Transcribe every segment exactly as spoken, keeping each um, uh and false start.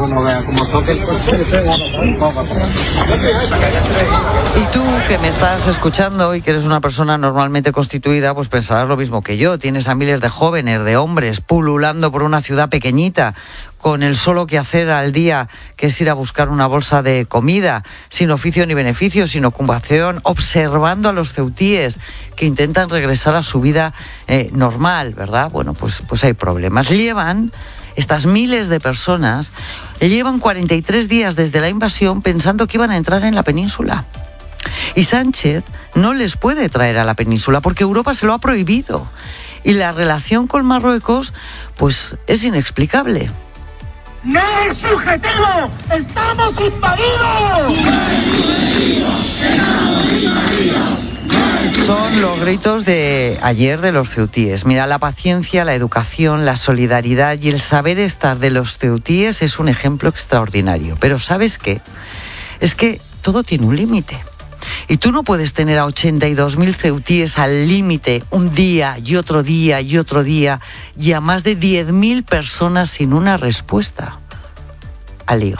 Bueno, como toque el coche, y tú, que me estás escuchando y que eres una persona normalmente constituida, pues pensarás lo mismo que yo. Tienes a miles de jóvenes, de hombres, pululando por una ciudad pequeñita, con el solo quehacer al día, que es ir a buscar una bolsa de comida, sin oficio ni beneficio, sin ocupación, observando a los ceutíes que intentan regresar a su vida eh, normal, ¿verdad? Bueno, pues, pues hay problemas. Llevan, estas miles de personas, llevan cuarenta y tres días desde la invasión pensando que iban a entrar en la península. Y Sánchez no les puede traer a la península porque Europa se lo ha prohibido. Y la relación con Marruecos, pues, es inexplicable. ¡No es subjetivo! ¡Estamos invadidos! Son los gritos de ayer de los ceutíes. Mira, la paciencia, la educación, la solidaridad y el saber estar de los ceutíes es un ejemplo extraordinario. Pero ¿sabes qué? Es que todo tiene un límite. Y tú no puedes tener a ochenta y dos mil ceutíes al límite un día y otro día y otro día y a más de diez mil personas sin una respuesta. Al lío.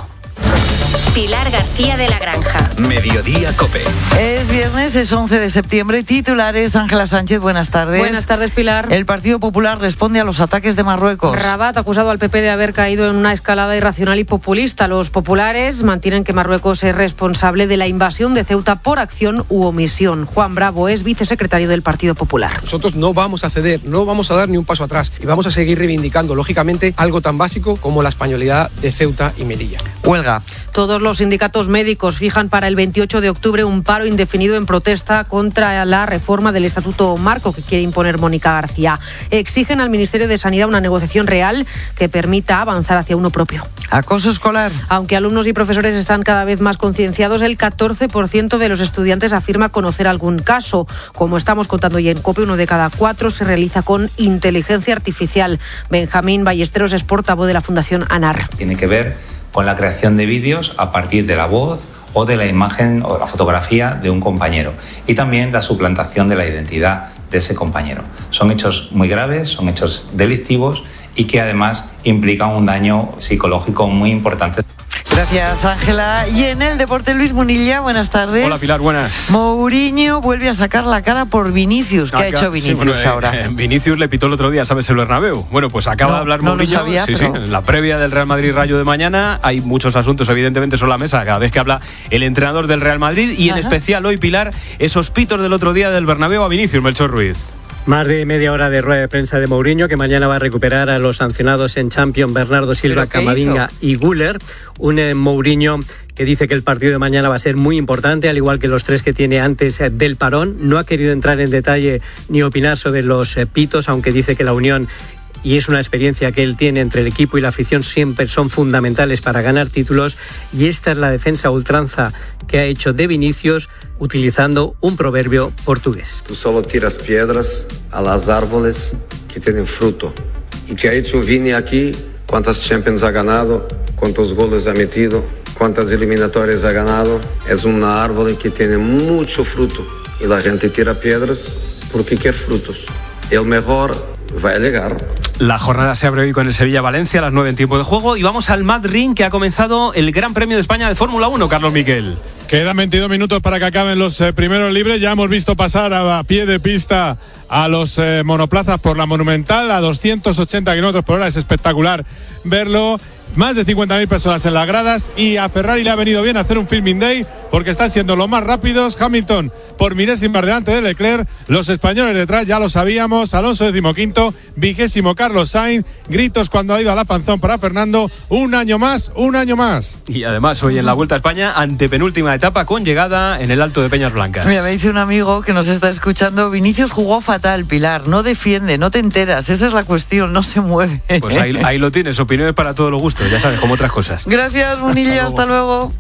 Pilar García de la Granja. Mediodía COPE. Es viernes, es once de septiembre. Titulares, Ángela Sánchez, buenas tardes. Buenas tardes, Pilar. El Partido Popular responde a los ataques de Marruecos. Rabat ha acusado al P P de haber caído en una escalada irracional y populista. Los populares mantienen que Marruecos es responsable de la invasión de Ceuta por acción u omisión. Juan Bravo es vicesecretario del Partido Popular. Nosotros no vamos a ceder, no vamos a dar ni un paso atrás y vamos a seguir reivindicando, lógicamente, algo tan básico como la españolidad de Ceuta y Melilla. Huelga. Todos los sindicatos médicos fijan para el veintiocho de octubre un paro indefinido en protesta contra la reforma del Estatuto Marco que quiere imponer Mónica García. Exigen al Ministerio de Sanidad una negociación real que permita avanzar hacia uno propio. Acoso escolar. Aunque alumnos y profesores están cada vez más concienciados, el catorce por ciento de los estudiantes afirma conocer algún caso. Como estamos contando hoy en COPE, uno de cada cuatro se realiza con inteligencia artificial. Benjamín Ballesteros es portavoz de la Fundación ANAR. Tiene que ver con la creación de vídeos a partir de la voz o de la imagen o la fotografía de un compañero y también la suplantación de la identidad de ese compañero. Son hechos muy graves, son hechos delictivos y que además implican un daño psicológico muy importante. Gracias, Ángela. Y en el deporte, Luis Munilla, buenas tardes. Hola, Pilar, buenas. Mourinho vuelve a sacar la cara por Vinicius. ¿Qué Acá, ha hecho Vinicius sí, bueno, eh, ahora? Eh, Vinicius le pitó el otro día, ¿sabes? El Bernabéu. Bueno, pues acaba no, de hablar no Mourinho. Lo sabía, sí, pero... sí, en la previa del Real Madrid-Rayo de mañana hay muchos asuntos, evidentemente, sobre la mesa cada vez que habla el entrenador del Real Madrid y Ajá. en especial hoy, Pilar, esos pitos del otro día del Bernabéu a Vinicius, Melchor Ruiz. Más de media hora de rueda de prensa de Mourinho, que mañana va a recuperar a los sancionados en Champions Bernardo Silva, Camavinga y Güler. Un eh, Mourinho que dice que el partido de mañana va a ser muy importante, al igual que los tres que tiene antes eh, del parón. No ha querido entrar en detalle ni opinar sobre los eh, pitos, aunque dice que la unión y es una experiencia que él tiene entre el equipo y la afición, siempre son fundamentales para ganar títulos, y esta es la defensa a ultranza que ha hecho de Vinicius utilizando un proverbio portugués. Tú solo tiras piedras a las árboles que tienen fruto. ¿Y qué ha hecho Vini aquí? ¿Cuántas Champions ha ganado? ¿Cuántos goles ha metido? ¿Cuántas eliminatorias ha ganado? Es una árbol que tiene mucho fruto y la gente tira piedras porque quiere frutos. El mejor va a llegar. La jornada se abre hoy con el Sevilla-Valencia a las nueve en tiempo de juego y vamos al Madrid, que ha comenzado el Gran Premio de España de Fórmula uno, Carlos Miquel. Quedan veintidós minutos para que acaben los eh, primeros libres. Ya hemos visto pasar a, a pie de pista a los eh, monoplazas por la Monumental a doscientos ochenta kilómetros por hora. Es espectacular verlo. Más de cincuenta mil personas en las gradas y a Ferrari le ha venido bien hacer un filming day porque están siendo los más rápidos. Hamilton por milésimas delante de Leclerc, los españoles detrás, ya lo sabíamos. Alonso decimoquinto, vigésimo Carlos Sainz. Gritos cuando ha ido a la fanzón para Fernando. Un año más, un año más. Y además hoy en la Vuelta a España, antepenúltima etapa con llegada en el Alto de Peñas Blancas. Mira, me dice un amigo que nos está escuchando: Vinicius jugó fatal, Pilar, no defiende, no te enteras, esa es la cuestión, no se mueve. Pues ahí, ahí lo tienes, opiniones para todos los gustos, ya sabes, como otras cosas. Gracias, Munilla, hasta luego.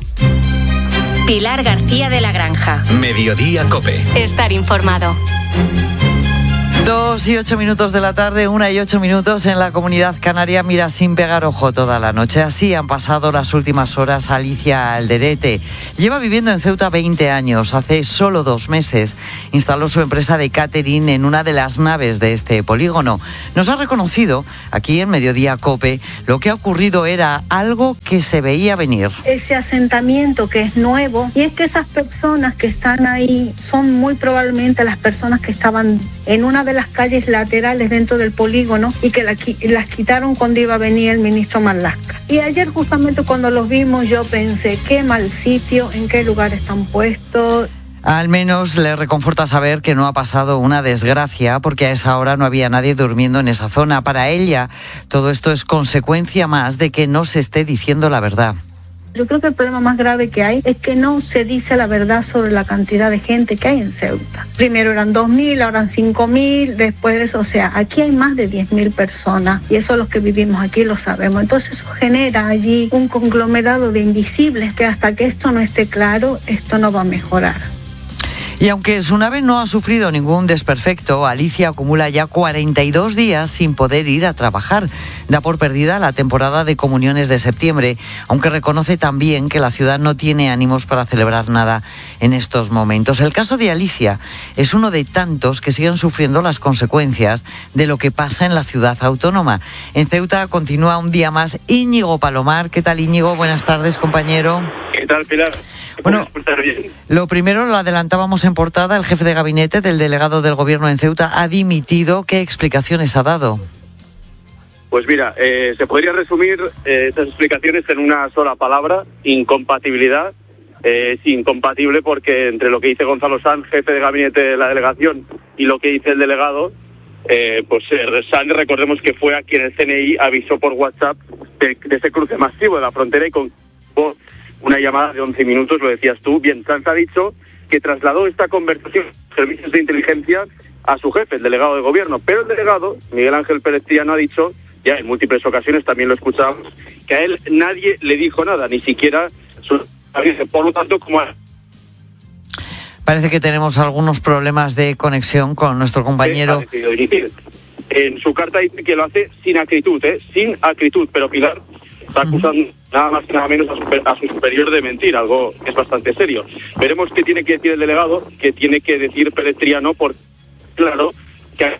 Pilar García de la Granja. Mediodía COPE. Estar informado. Dos y ocho minutos de la tarde, una y ocho minutos en la Comunidad Canaria. Mira, sin pegar ojo toda la noche. Así han pasado las últimas horas Alicia Alderete. Lleva viviendo en Ceuta veinte años. Hace solo dos meses instaló su empresa de catering en una de las naves de este polígono. Nos ha reconocido aquí en Mediodía COPE lo que ha ocurrido era algo que se veía venir. Ese asentamiento que es nuevo, y es que esas personas que están ahí son muy probablemente las personas que estaban en una de las calles laterales dentro del polígono y que la, las quitaron cuando iba a venir el ministro Marlaska. Y ayer justamente cuando los vimos yo pensé, qué mal sitio, en qué lugar están puestos. Al menos le reconforta saber que no ha pasado una desgracia, porque a esa hora no había nadie durmiendo en esa zona. Para ella, todo esto es consecuencia más de que no se esté diciendo la verdad. Yo creo que el problema más grave que hay es que no se dice la verdad sobre la cantidad de gente que hay en Ceuta. Primero eran dos mil, ahora eran cinco mil, después de eso, o sea, aquí hay más de diez mil personas y eso los que vivimos aquí lo sabemos. Entonces eso genera allí un conglomerado de invisibles que hasta que esto no esté claro, esto no va a mejorar. Y aunque su nave no ha sufrido ningún desperfecto, Alicia acumula ya cuarenta y dos días sin poder ir a trabajar. Da por perdida la temporada de comuniones de septiembre, aunque reconoce también que la ciudad no tiene ánimos para celebrar nada en estos momentos. El caso de Alicia es uno de tantos que siguen sufriendo las consecuencias de lo que pasa en la ciudad autónoma. En Ceuta continúa un día más Íñigo Palomar. ¿Qué tal, Íñigo? Buenas tardes, compañero. ¿Qué tal, Pilar? Bueno, lo primero lo adelantábamos en portada, el jefe de gabinete del delegado del gobierno en Ceuta ha dimitido. ¿Qué explicaciones ha dado? Pues mira, eh, se podría resumir eh, estas explicaciones en una sola palabra: incompatibilidad. Eh, es incompatible porque entre lo que dice Gonzalo Sanz, jefe de gabinete de la delegación, y lo que dice el delegado, eh, pues eh, Sanz, recordemos que fue a quien el C N I avisó por WhatsApp de, de ese cruce masivo de la frontera y con una llamada de once minutos, lo decías tú. Bien, Sanz ha dicho que trasladó esta conversación de servicios de inteligencia a su jefe, el delegado de gobierno, pero el delegado, Miguel Ángel Pérez Triano, ha dicho, ya en múltiples ocasiones, también lo escuchábamos, que a él nadie le dijo nada, ni siquiera su... Por lo tanto, como... Parece que tenemos algunos problemas de conexión con nuestro compañero. En su carta dice que lo hace sin acritud, ¿eh? Sin acritud, pero Pilar está acusando nada más que nada menos a su, a su superior de mentir, algo que es bastante serio. Veremos qué tiene que decir el delegado, qué tiene que decir Pérez Triano, porque claro que...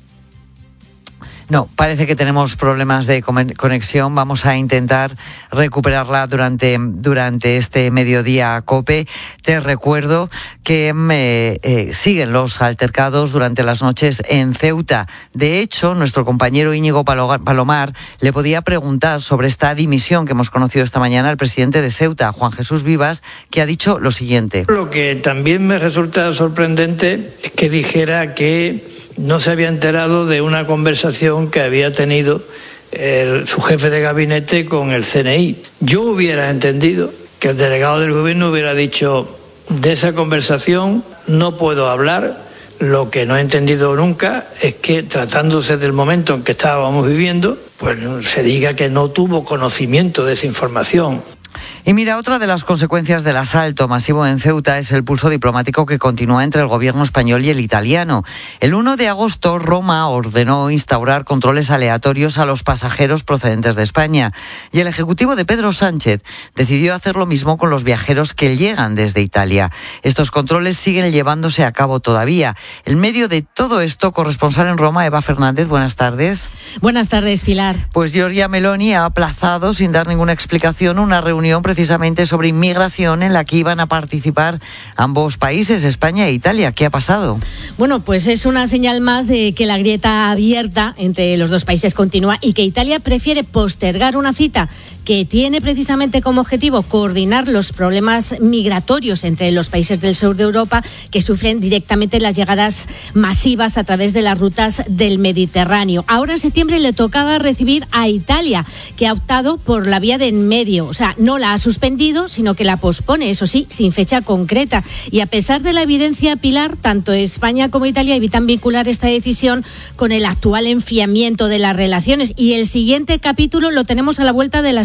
No, parece que tenemos problemas de conexión. Vamos a intentar recuperarla durante, durante este mediodía COPE. Te recuerdo que eh, eh, siguen los altercados durante las noches en Ceuta. De hecho, nuestro compañero Íñigo Palomar le podía preguntar sobre esta dimisión que hemos conocido esta mañana al presidente de Ceuta, Juan Jesús Vivas, que ha dicho lo siguiente. Lo que también me resulta sorprendente es que dijera que no se había enterado de una conversación que había tenido el, su jefe de gabinete con el C N I. Yo hubiera entendido que el delegado del gobierno hubiera dicho, de esa conversación no puedo hablar. Lo que no he entendido nunca es que, tratándose del momento en que estábamos viviendo, pues se diga que no tuvo conocimiento de esa información. Y mira, otra de las consecuencias del asalto masivo en Ceuta es el pulso diplomático que continúa entre el gobierno español y el italiano. El uno de agosto, Roma ordenó instaurar controles aleatorios a los pasajeros procedentes de España. Y el ejecutivo de Pedro Sánchez decidió hacer lo mismo con los viajeros que llegan desde Italia. Estos controles siguen llevándose a cabo todavía. En medio de todo esto, corresponsal en Roma, Eva Fernández, buenas tardes. Buenas tardes, Pilar. Pues Giorgia Meloni ha aplazado, sin dar ninguna explicación, una reunión precisamente sobre inmigración en la que iban a participar ambos países, España e Italia. ¿Qué ha pasado? Bueno, pues es una señal más de que la grieta abierta entre los dos países continúa y que Italia prefiere postergar una cita que tiene precisamente como objetivo coordinar los problemas migratorios entre los países del sur de Europa que sufren directamente las llegadas masivas a través de las rutas del Mediterráneo. Ahora en septiembre le tocaba recibir a Italia, que ha optado por la vía de en medio, o sea, no la ha suspendido, sino que la pospone, eso sí, sin fecha concreta. Y a pesar de la evidencia, Pilar, tanto España como Italia evitan vincular esta decisión con el actual enfriamiento de las relaciones. Y el siguiente capítulo lo tenemos a la vuelta de la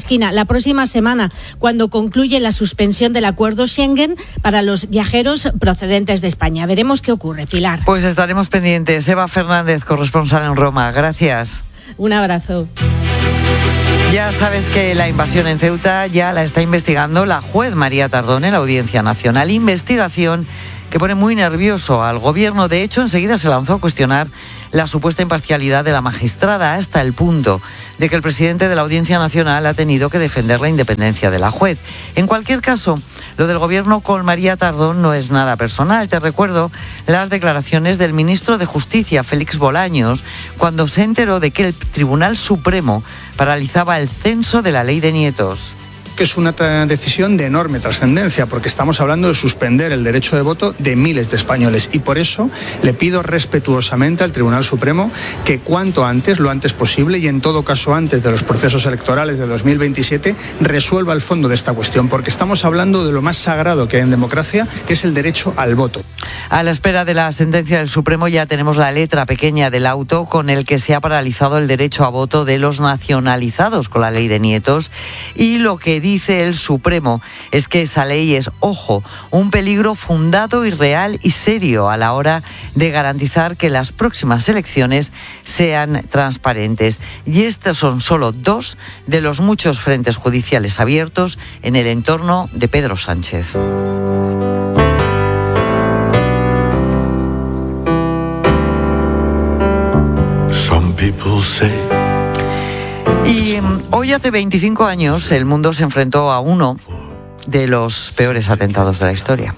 esquina, la próxima semana, cuando concluye la suspensión del acuerdo Schengen para los viajeros procedentes de España. Veremos qué ocurre, Pilar. Pues estaremos pendientes. Eva Fernández, corresponsal en Roma. Gracias. Un abrazo. Ya sabes que la invasión en Ceuta ya la está investigando la juez María Tardón en la Audiencia Nacional. Investigación que pone muy nervioso al gobierno. De hecho, enseguida se lanzó a cuestionar la supuesta imparcialidad de la magistrada, hasta el punto de que el presidente de la Audiencia Nacional ha tenido que defender la independencia de la juez. En cualquier caso, lo del gobierno con María Tardón no es nada personal. Te recuerdo las declaraciones del ministro de Justicia, Félix Bolaños, cuando se enteró de que el Tribunal Supremo paralizaba el censo de la ley de nietos. Que es una decisión de enorme trascendencia, porque estamos hablando de suspender el derecho de voto de miles de españoles, y por eso le pido respetuosamente al Tribunal Supremo que cuanto antes, lo antes posible, y en todo caso antes de los procesos electorales de dos mil veintisiete, resuelva el fondo de esta cuestión, porque estamos hablando de lo más sagrado que hay en democracia, que es el derecho al voto. A la espera de la sentencia del Supremo ya tenemos la letra pequeña del auto con el que se ha paralizado el derecho a voto de los nacionalizados con la ley de nietos, y lo que dice el Supremo es que esa ley es, ojo, un peligro fundado y real y serio a la hora de garantizar que las próximas elecciones sean transparentes. Y estos son solo dos de los muchos frentes judiciales abiertos en el entorno de Pedro Sánchez. Some people say Y hoy hace veinticinco años el mundo se enfrentó a uno de los peores atentados de la historia.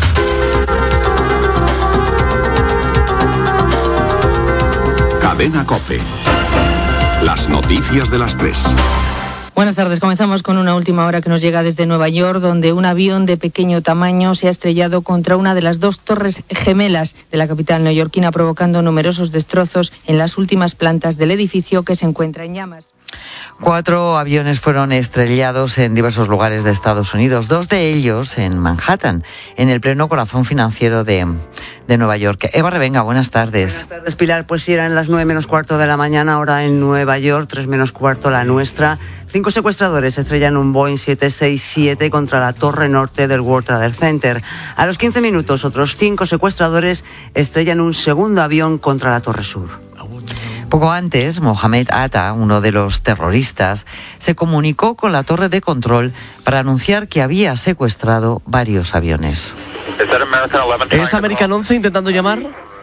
Cadena COPE. Las noticias de las tres. Buenas tardes. Comenzamos con una última hora que nos llega desde Nueva York, donde un avión de pequeño tamaño se ha estrellado contra una de las dos torres gemelas de la capital neoyorquina, provocando numerosos destrozos en las últimas plantas del edificio, que se encuentra en llamas. Cuatro aviones fueron estrellados en diversos lugares de Estados Unidos, dos de ellos en Manhattan, en el pleno corazón financiero de, de Nueva York. Eva Revenga, buenas tardes. Buenas tardes, Pilar. Pues sí, eran las nueve menos cuarto de la mañana, ahora en Nueva York, tres menos cuarto la nuestra. Cinco secuestradores estrellan un Boeing siete seis siete contra la torre norte del World Trade Center. A los quince minutos, otros cinco secuestradores estrellan un segundo avión contra la torre sur. Poco antes, Mohamed Atta, uno de los terroristas, se comunicó con la torre de control para anunciar que había secuestrado varios aviones. ¿Es American once intentando llamar?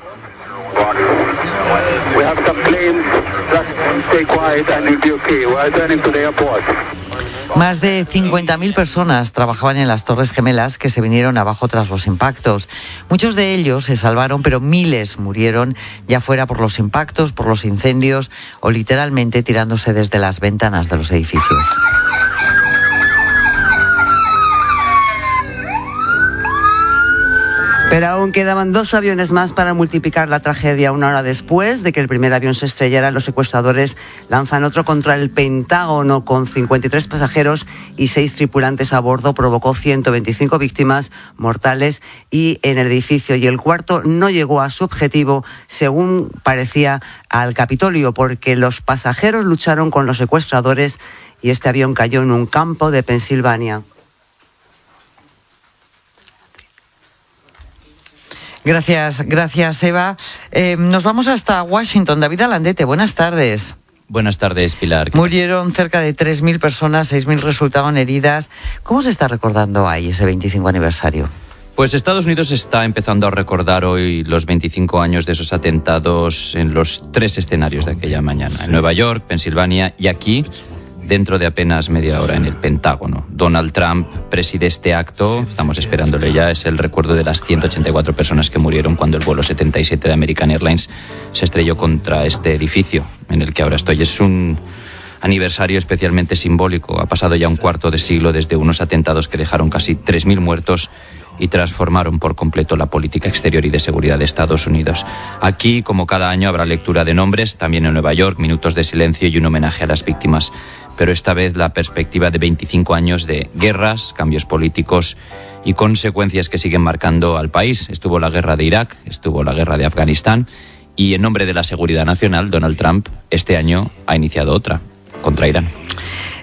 Más de cincuenta mil personas trabajaban en las Torres Gemelas que se vinieron abajo tras los impactos. Muchos de ellos se salvaron, pero miles murieron, ya fuera por los impactos, por los incendios o literalmente tirándose desde las ventanas de los edificios. Pero aún quedaban dos aviones más para multiplicar la tragedia. Una hora después de que el primer avión se estrellara, los secuestradores lanzan otro contra el Pentágono con cincuenta y tres pasajeros y seis tripulantes a bordo. Provocó ciento veinticinco víctimas mortales y en el edificio. Y el cuarto no llegó a su objetivo, según parecía, al Capitolio, porque los pasajeros lucharon con los secuestradores y este avión cayó en un campo de Pensilvania. Gracias, gracias Eva. Eh, nos vamos hasta Washington. David Alandete, buenas tardes. Buenas tardes, Pilar. Murieron cerca de tres mil personas, seis mil resultaron heridas. ¿Cómo se está recordando ahí ese veinticinco aniversario? Pues Estados Unidos está empezando a recordar hoy los veinticinco años de esos atentados en los tres escenarios de aquella mañana. En Nueva York, Pensilvania y aquí, dentro de apenas media hora en el Pentágono. Donald Trump preside este acto, estamos esperándole ya, es el recuerdo de las ciento ochenta y cuatro personas que murieron cuando el vuelo setenta y siete de American Airlines se estrelló contra este edificio en el que ahora estoy. Es un aniversario especialmente simbólico. Ha pasado ya un cuarto de siglo desde unos atentados que dejaron casi tres mil muertos y transformaron por completo la política exterior y de seguridad de Estados Unidos. Aquí, como cada año, habrá lectura de nombres, también en Nueva York, minutos de silencio y un homenaje a las víctimas. Pero esta vez la perspectiva de veinticinco años de guerras, cambios políticos y consecuencias que siguen marcando al país. Estuvo la guerra de Irak, estuvo la guerra de Afganistán y en nombre de la seguridad nacional, Donald Trump este año ha iniciado otra, contra Irán.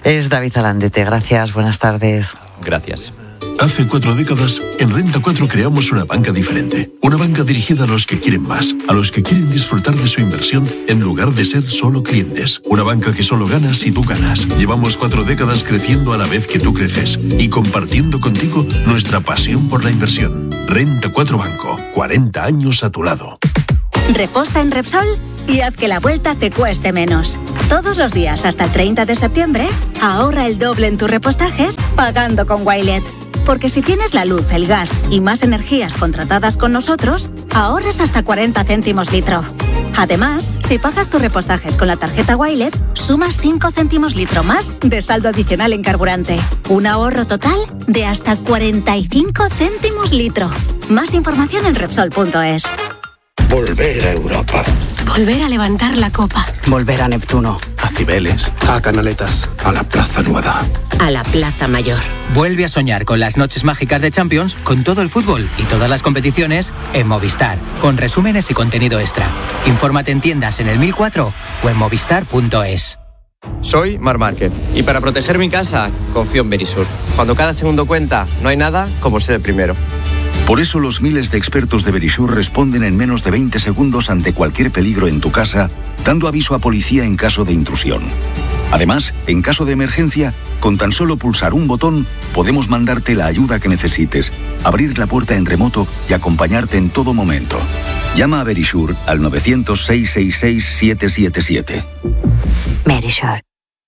Es David Alandete. Gracias, buenas tardes. Gracias. Hace cuatro décadas, en Renta cuatro creamos una banca diferente. Una banca dirigida a los que quieren más, a los que quieren disfrutar de su inversión en lugar de ser solo clientes. Una banca que solo gana si tú ganas. Llevamos cuatro décadas creciendo a la vez que tú creces y compartiendo contigo nuestra pasión por la inversión. Renta cuatro Banco, cuarenta años a tu lado. Reposta en Repsol y haz que la vuelta te cueste menos. Todos los días hasta el treinta de septiembre, ahorra el doble en tus repostajes pagando con Wilet. Porque si tienes la luz, el gas y más energías contratadas con nosotros, ahorras hasta cuarenta céntimos litro. Además, si pagas tus repostajes con la tarjeta Wilet, sumas cinco céntimos litro más de saldo adicional en carburante. Un ahorro total de hasta cuarenta y cinco céntimos litro. Más información en Repsol punto es. Volver a Europa. Volver a levantar la copa. Volver a Neptuno. A Cibeles. A Canaletas. A la Plaza Nueva. A la Plaza Mayor. Vuelve a soñar con las noches mágicas de Champions, con todo el fútbol y todas las competiciones en Movistar, con resúmenes y contenido extra. Infórmate en tiendas en el mil cuatro o en movistar punto es. Soy Mar Márquez y para proteger mi casa confío en Verisur. Cuando cada segundo cuenta, no hay nada como ser el primero. Por eso los miles de expertos de Verisur responden en menos de veinte segundos ante cualquier peligro en tu casa, dando aviso a policía en caso de intrusión. Además, en caso de emergencia, con tan solo pulsar un botón, podemos mandarte la ayuda que necesites, abrir la puerta en remoto y acompañarte en todo momento. Llama a Verisur al nueve cero cero, seis seis seis, siete siete siete. Verisur.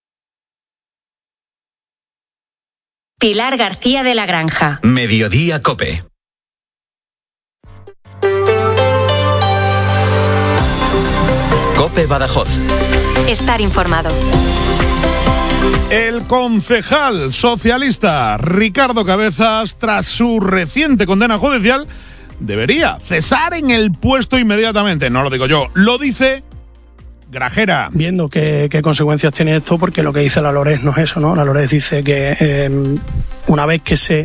Pilar García de la Granja. Mediodía COPE. COPE Badajoz. Estar informado. El concejal socialista Ricardo Cabezas, tras su reciente condena judicial, debería cesar en el puesto inmediatamente. No lo digo yo, lo dice Grajera. Viendo qué, qué consecuencias tiene esto, porque lo que dice la Lores no es eso, ¿no? La Lores dice que eh, una vez que se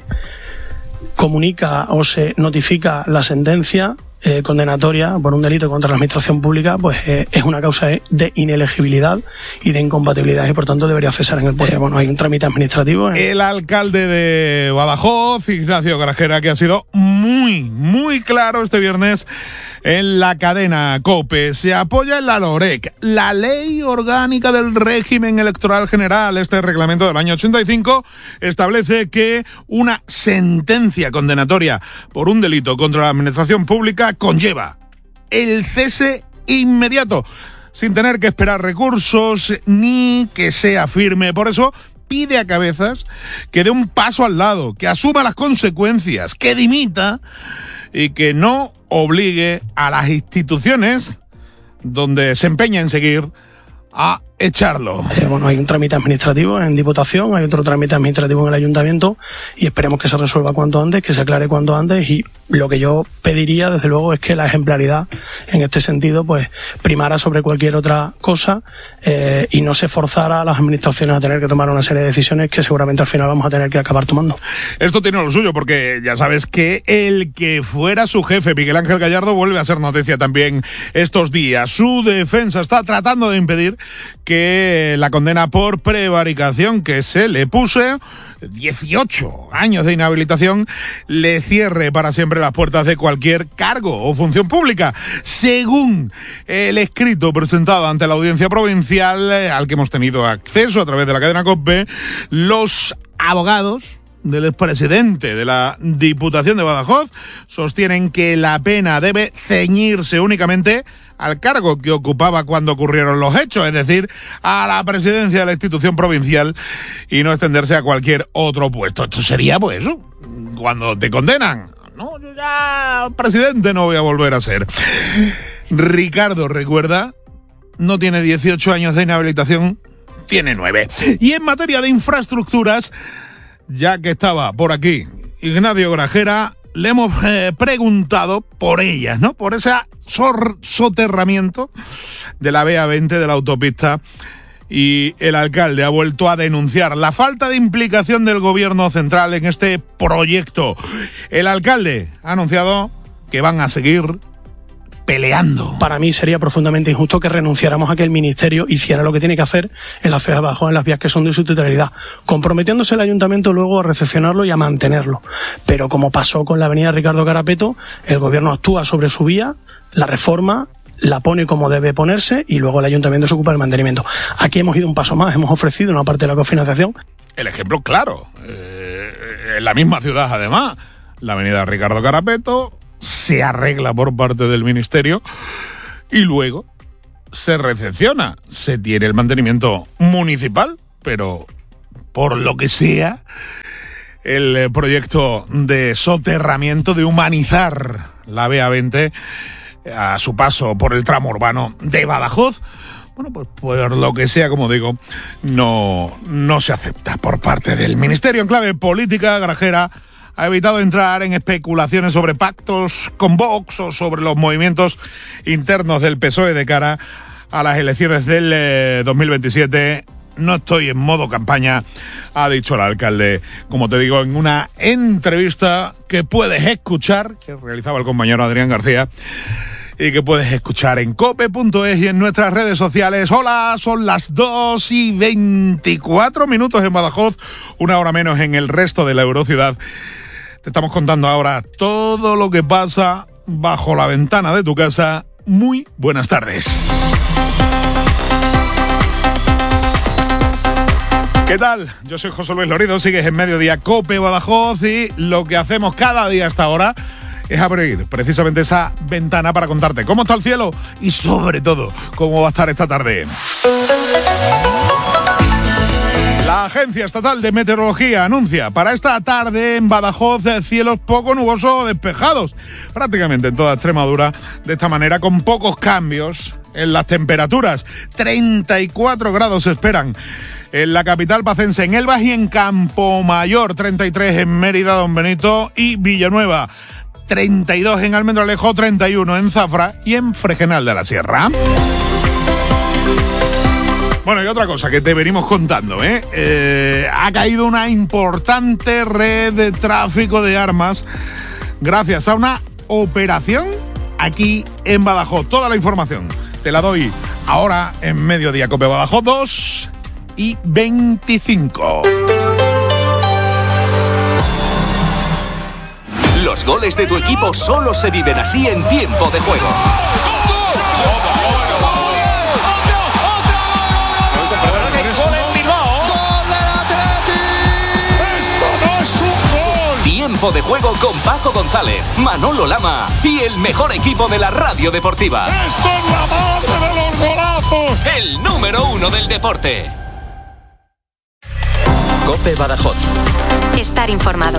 comunica o se notifica la sentencia eh, condenatoria por un delito contra la administración pública, pues eh, es una causa de inelegibilidad y de incompatibilidad y por tanto debería cesar en el puesto. Bueno, hay un trámite administrativo. ¿eh? El alcalde de Badajoz, Ignacio Grajera, que ha sido muy, muy claro este viernes en la cadena COPE. Se apoya en la LOREC, la Ley Orgánica del Régimen Electoral General. Este reglamento del año ochenta y cinco establece que una sentencia condenatoria por un delito contra la administración pública conlleva el cese inmediato, sin tener que esperar recursos ni que sea firme. Por eso pide a Cabezas que dé un paso al lado, que asuma las consecuencias, que dimita y que no obligue a las instituciones donde se empeña en seguir a echarlo. Eh, bueno, hay un trámite administrativo en Diputación, hay otro trámite administrativo en el Ayuntamiento y esperemos que se resuelva cuanto antes, que se aclare cuanto antes, y lo que yo pediría desde luego es que la ejemplaridad en este sentido pues primara sobre cualquier otra cosa eh, y no se forzara a las administraciones a tener que tomar una serie de decisiones que seguramente al final vamos a tener que acabar tomando. Esto tiene lo suyo porque ya sabes que el que fuera su jefe, Miguel Ángel Gallardo, vuelve a ser noticia también estos días. Su defensa está tratando de impedir que la condena por prevaricación que se le puse, dieciocho años de inhabilitación, le cierre para siempre las puertas de cualquier cargo o función pública. Según el escrito presentado ante la audiencia provincial, al que hemos tenido acceso a través de la cadena COPE, los abogados del expresidente de la Diputación de Badajoz sostienen que la pena debe ceñirse únicamente al cargo que ocupaba cuando ocurrieron los hechos, es decir, a la presidencia de la institución provincial, y no extenderse a cualquier otro puesto. Esto sería, pues, cuando te condenan. No, yo ya presidente no voy a volver a ser. Ricardo, recuerda, no tiene dieciocho años de inhabilitación, tiene nueve. Y en materia de infraestructuras, ya que estaba por aquí Ignacio Grajera, le hemos eh, preguntado por ellas, ¿no? Por ese sor- soterramiento de la B A veinte de la autopista, y el alcalde ha vuelto a denunciar la falta de implicación del gobierno central en este proyecto. El alcalde ha anunciado que van a seguir peleando. Para mí sería profundamente injusto que renunciáramos a que el Ministerio hiciera lo que tiene que hacer en la ciudad de Badajoz, en las vías que son de su titularidad, comprometiéndose el Ayuntamiento luego a recepcionarlo y a mantenerlo. Pero como pasó con la avenida Ricardo Carapeto, el Gobierno actúa sobre su vía, la reforma, la pone como debe ponerse y luego el Ayuntamiento se ocupa del mantenimiento. Aquí hemos ido un paso más, hemos ofrecido una parte de la cofinanciación. El ejemplo claro, eh, en la misma ciudad además, la avenida Ricardo Carapeto se arregla por parte del Ministerio y luego se recepciona, se tiene el mantenimiento municipal, pero por lo que sea, el proyecto de soterramiento, de humanizar la B A veinte a su paso por el tramo urbano de Badajoz, bueno, pues por lo que sea, como digo, no, no se acepta por parte del Ministerio. En clave política, Grajera ha evitado entrar en especulaciones sobre pactos con Vox o sobre los movimientos internos del P S O E de cara a las elecciones del eh, dos mil veintisiete. No estoy en modo campaña, ha dicho el alcalde, como te digo, en una entrevista que puedes escuchar, que realizaba el compañero Adrián García, y que puedes escuchar en cope punto es y en nuestras redes sociales. Hola, son las dos y veinticuatro minutos en Badajoz, una hora menos en el resto de la Eurociudad. Te estamos contando ahora todo lo que pasa bajo la ventana de tu casa. Muy buenas tardes. ¿Qué tal? Yo soy José Luis Lorido, sigues en Mediodía Cope Badajoz y lo que hacemos cada día hasta ahora es abrir precisamente esa ventana para contarte cómo está el cielo y sobre todo cómo va a estar esta tarde. La Agencia Estatal de Meteorología anuncia para esta tarde en Badajoz cielos poco nubosos o despejados, prácticamente en toda Extremadura, de esta manera con pocos cambios en las temperaturas. treinta y cuatro grados se esperan en la capital pacense, en Elvas y en Campomayor, treinta y tres en Mérida, Don Benito y Villanueva, treinta y dos en Almendralejo, treinta y uno en Zafra y en Fregenal de la Sierra. Bueno, y otra cosa que te venimos contando, ¿eh? Eh, ha caído una importante red de tráfico de armas gracias a una operación aquí en Badajoz. Toda la información te la doy ahora en Mediodía Cope Badajoz, dos y veinticinco. Los goles de tu equipo solo se viven así en tiempo de juego. Tiempo de juego con Paco González, Manolo Lama y el mejor equipo de la radio deportiva. ¡Esto es la madre de los golazos! El número uno del deporte. Cope Badajoz. Estar informado.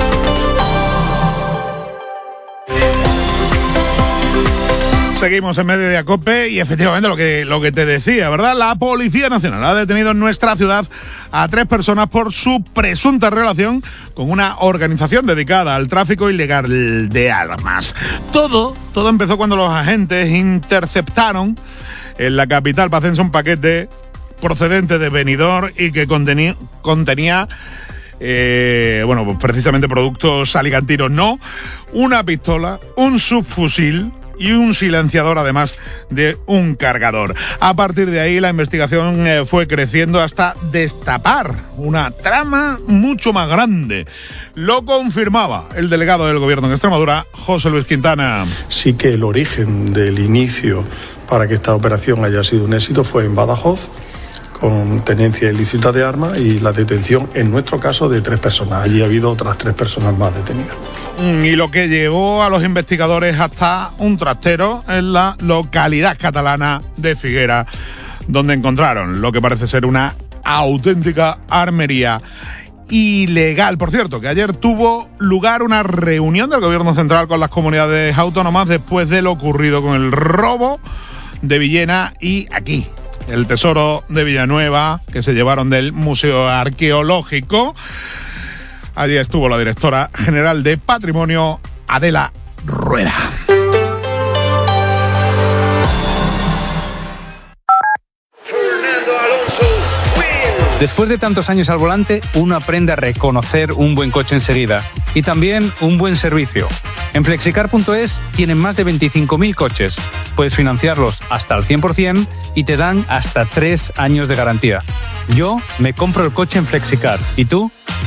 Seguimos en Mediodía Cope y efectivamente lo que, lo que te decía, ¿verdad? La Policía Nacional ha detenido en nuestra ciudad a tres personas por su presunta relación con una organización dedicada al tráfico ilegal de armas. Todo, todo empezó cuando los agentes interceptaron en la capital pacense un paquete procedente de Benidorm y que contenía, contenía eh, bueno, pues precisamente productos alicantinos, no, una pistola, un subfusil y un silenciador, además de un cargador. A partir de ahí la investigación eh, fue creciendo hasta destapar una trama mucho más grande. Lo confirmaba el delegado del Gobierno en Extremadura, José Luis Quintana. Sí que el origen del inicio para que esta operación haya sido un éxito fue en Badajoz, con tenencia ilícita de armas y la detención, en nuestro caso, de tres personas. Allí ha habido otras tres personas más detenidas. Y lo que llevó a los investigadores hasta un trastero en la localidad catalana de Figuera, donde encontraron lo que parece ser una auténtica armería ilegal. Por cierto, que ayer tuvo lugar una reunión del Gobierno Central con las comunidades autónomas después de lo ocurrido con el robo de Villena y aquí el tesoro de Villanueva que se llevaron del Museo Arqueológico. Allí estuvo la directora general de Patrimonio, Adela Rueda. Después de tantos años al volante, uno aprende a reconocer un buen coche enseguida. y también un buen servicio. En flexicar punto es tienen más de veinticinco mil coches. Puedes financiarlos hasta el cien por ciento y te dan hasta tres años de garantía. Yo me compro el coche en Flexicar. ¿Y tú?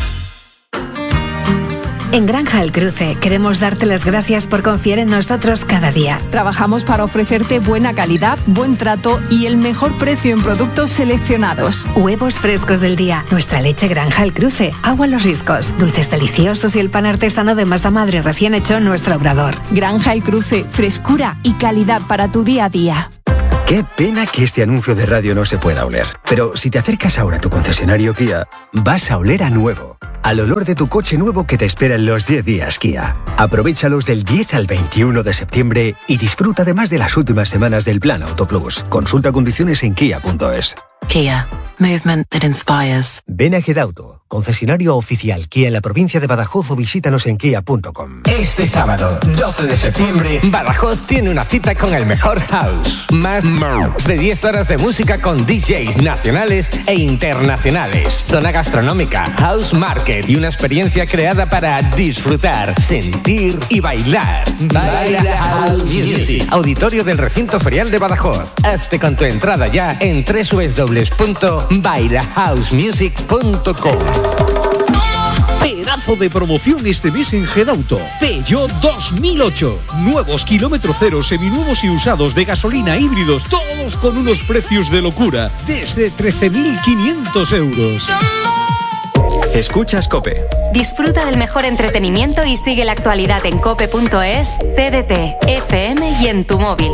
En Granja El Cruce queremos darte las gracias por confiar en nosotros cada día. Trabajamos para ofrecerte buena calidad, buen trato y el mejor precio en productos seleccionados. Huevos frescos del día, nuestra leche Granja El Cruce, agua Los Riscos, dulces deliciosos y el pan artesano de masa madre recién hecho en nuestro obrador. Granja El Cruce, frescura y calidad para tu día a día. Qué pena que este anuncio de radio no se pueda oler. Pero si te acercas ahora a tu concesionario Kia, vas a oler a nuevo. Al olor de tu coche nuevo que te espera en los diez días Kia. Aprovéchalos del diez al veintiuno de septiembre y disfruta además de las últimas semanas del Plan Auto Plus. Consulta condiciones en kia punto es. Kia. Movement that inspires. Ven a Gedauto, concesionario oficial Kia en la provincia de Badajoz o visítanos en kia punto com. Este sábado, doce de septiembre, Badajoz tiene una cita con el mejor house. Más de diez horas de música con D Js nacionales e internacionales. Zona gastronómica, house market y una experiencia creada para disfrutar, sentir y bailar. Baila House Music. Auditorio del Recinto Ferial de Badajoz. Hazte con tu entrada ya en doble u doble u doble u punto baila house music punto com. Pedazo de promoción este mes en Gedauto. Peugeot dos mil ocho. Nuevos kilómetro cero, seminuevos y usados de gasolina, híbridos, todos con unos precios de locura. Desde trece mil quinientos euros. Escuchas COPE. Disfruta del mejor entretenimiento y sigue la actualidad en cope punto es, T D T, F M y en tu móvil.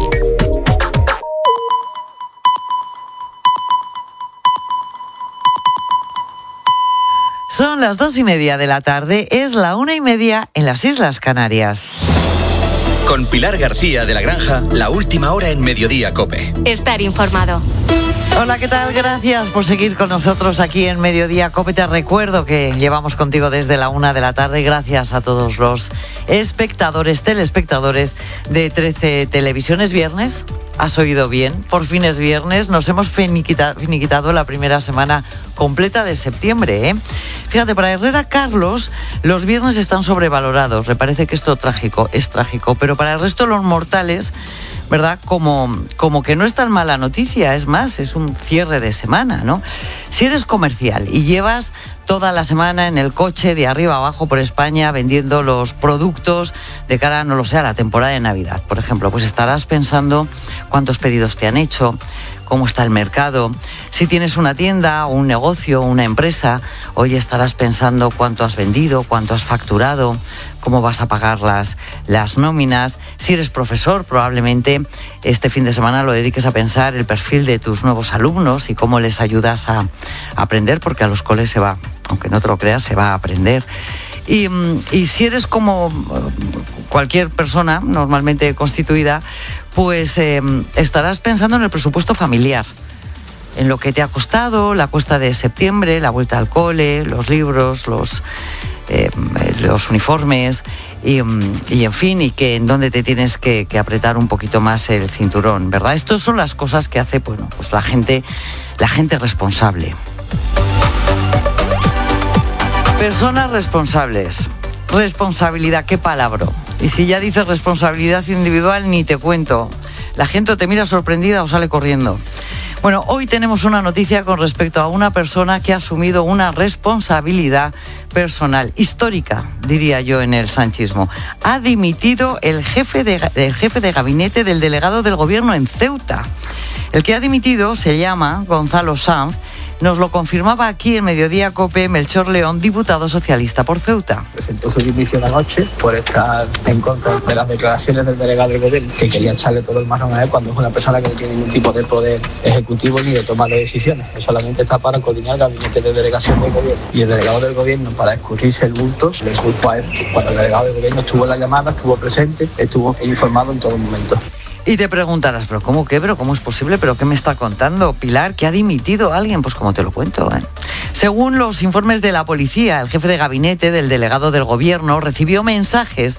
Son las dos y media de la tarde, es la una y media en las Islas Canarias. Con Pilar García de la Granja, la última hora en Mediodía COPE. Estar informado. Hola, ¿qué tal? Gracias por seguir con nosotros aquí en Mediodía COPE. Te recuerdo que llevamos contigo desde la una de la tarde. Gracias a todos los espectadores, telespectadores de trece Televisiones. Viernes, has oído bien, por fin es viernes. Nos hemos finiquita, finiquitado la primera semana completa de septiembre, ¿eh? Fíjate, para Herrera Carlos, los viernes están sobrevalorados. Le parece que esto trágico, es trágico, pero para el resto de los mortales, ¿verdad? Como, como que no es tan mala noticia, es más, es un cierre de semana, ¿no? Si eres comercial y llevas toda la semana en el coche de arriba abajo por España vendiendo los productos de cara, no lo sé, a la temporada de Navidad, por ejemplo, pues estarás pensando cuántos pedidos te han hecho, cómo está el mercado. Si tienes una tienda o un negocio o una empresa, hoy estarás pensando cuánto has vendido, cuánto has facturado, cómo vas a pagar las, las nóminas. Si eres profesor, probablemente este fin de semana lo dediques a pensar el perfil de tus nuevos alumnos y cómo les ayudas a, a aprender, porque a los coles se va, aunque no te lo creas, se va a aprender. Y, y si eres como cualquier persona normalmente constituida, pues eh, estarás pensando en el presupuesto familiar, en lo que te ha costado la cuesta de septiembre, la vuelta al cole, los libros, los, eh, los uniformes y, y en fin, y que en dónde te tienes que, que apretar un poquito más el cinturón, ¿verdad? Estas son las cosas que hace, bueno, pues la gente, la gente responsable. Personas responsables. Responsabilidad, qué palabra. Y si ya dices responsabilidad individual, ni te cuento. La gente o te mira sorprendida o sale corriendo. Bueno, hoy tenemos una noticia con respecto a una persona que ha asumido una responsabilidad personal, histórica, diría yo, en el sanchismo. Ha dimitido el jefe de, el jefe de gabinete del delegado del gobierno en Ceuta. El que ha dimitido se llama Gonzalo Sanz. Nos lo confirmaba aquí en Mediodía COPE Melchor León, diputado socialista por Ceuta. Presentó su dimisión anoche por estar en contra de las declaraciones del delegado del gobierno, que quería echarle todo el marrón a él cuando es una persona que no tiene ningún tipo de poder ejecutivo ni de toma de decisiones. Él solamente está para coordinar el gabinete de delegación del gobierno. Y el delegado del gobierno, para escurrirse el bulto, le culpa a él. Cuando el delegado del gobierno estuvo en la llamada, estuvo presente, estuvo informado en todo momento. Y te preguntarás, ¿pero cómo qué? ¿Pero cómo es posible? ¿Pero qué me está contando Pilar? ¿Que ha dimitido a alguien? Pues como te lo cuento, ¿eh? Según los informes de la policía, el jefe de gabinete del delegado del gobierno recibió mensajes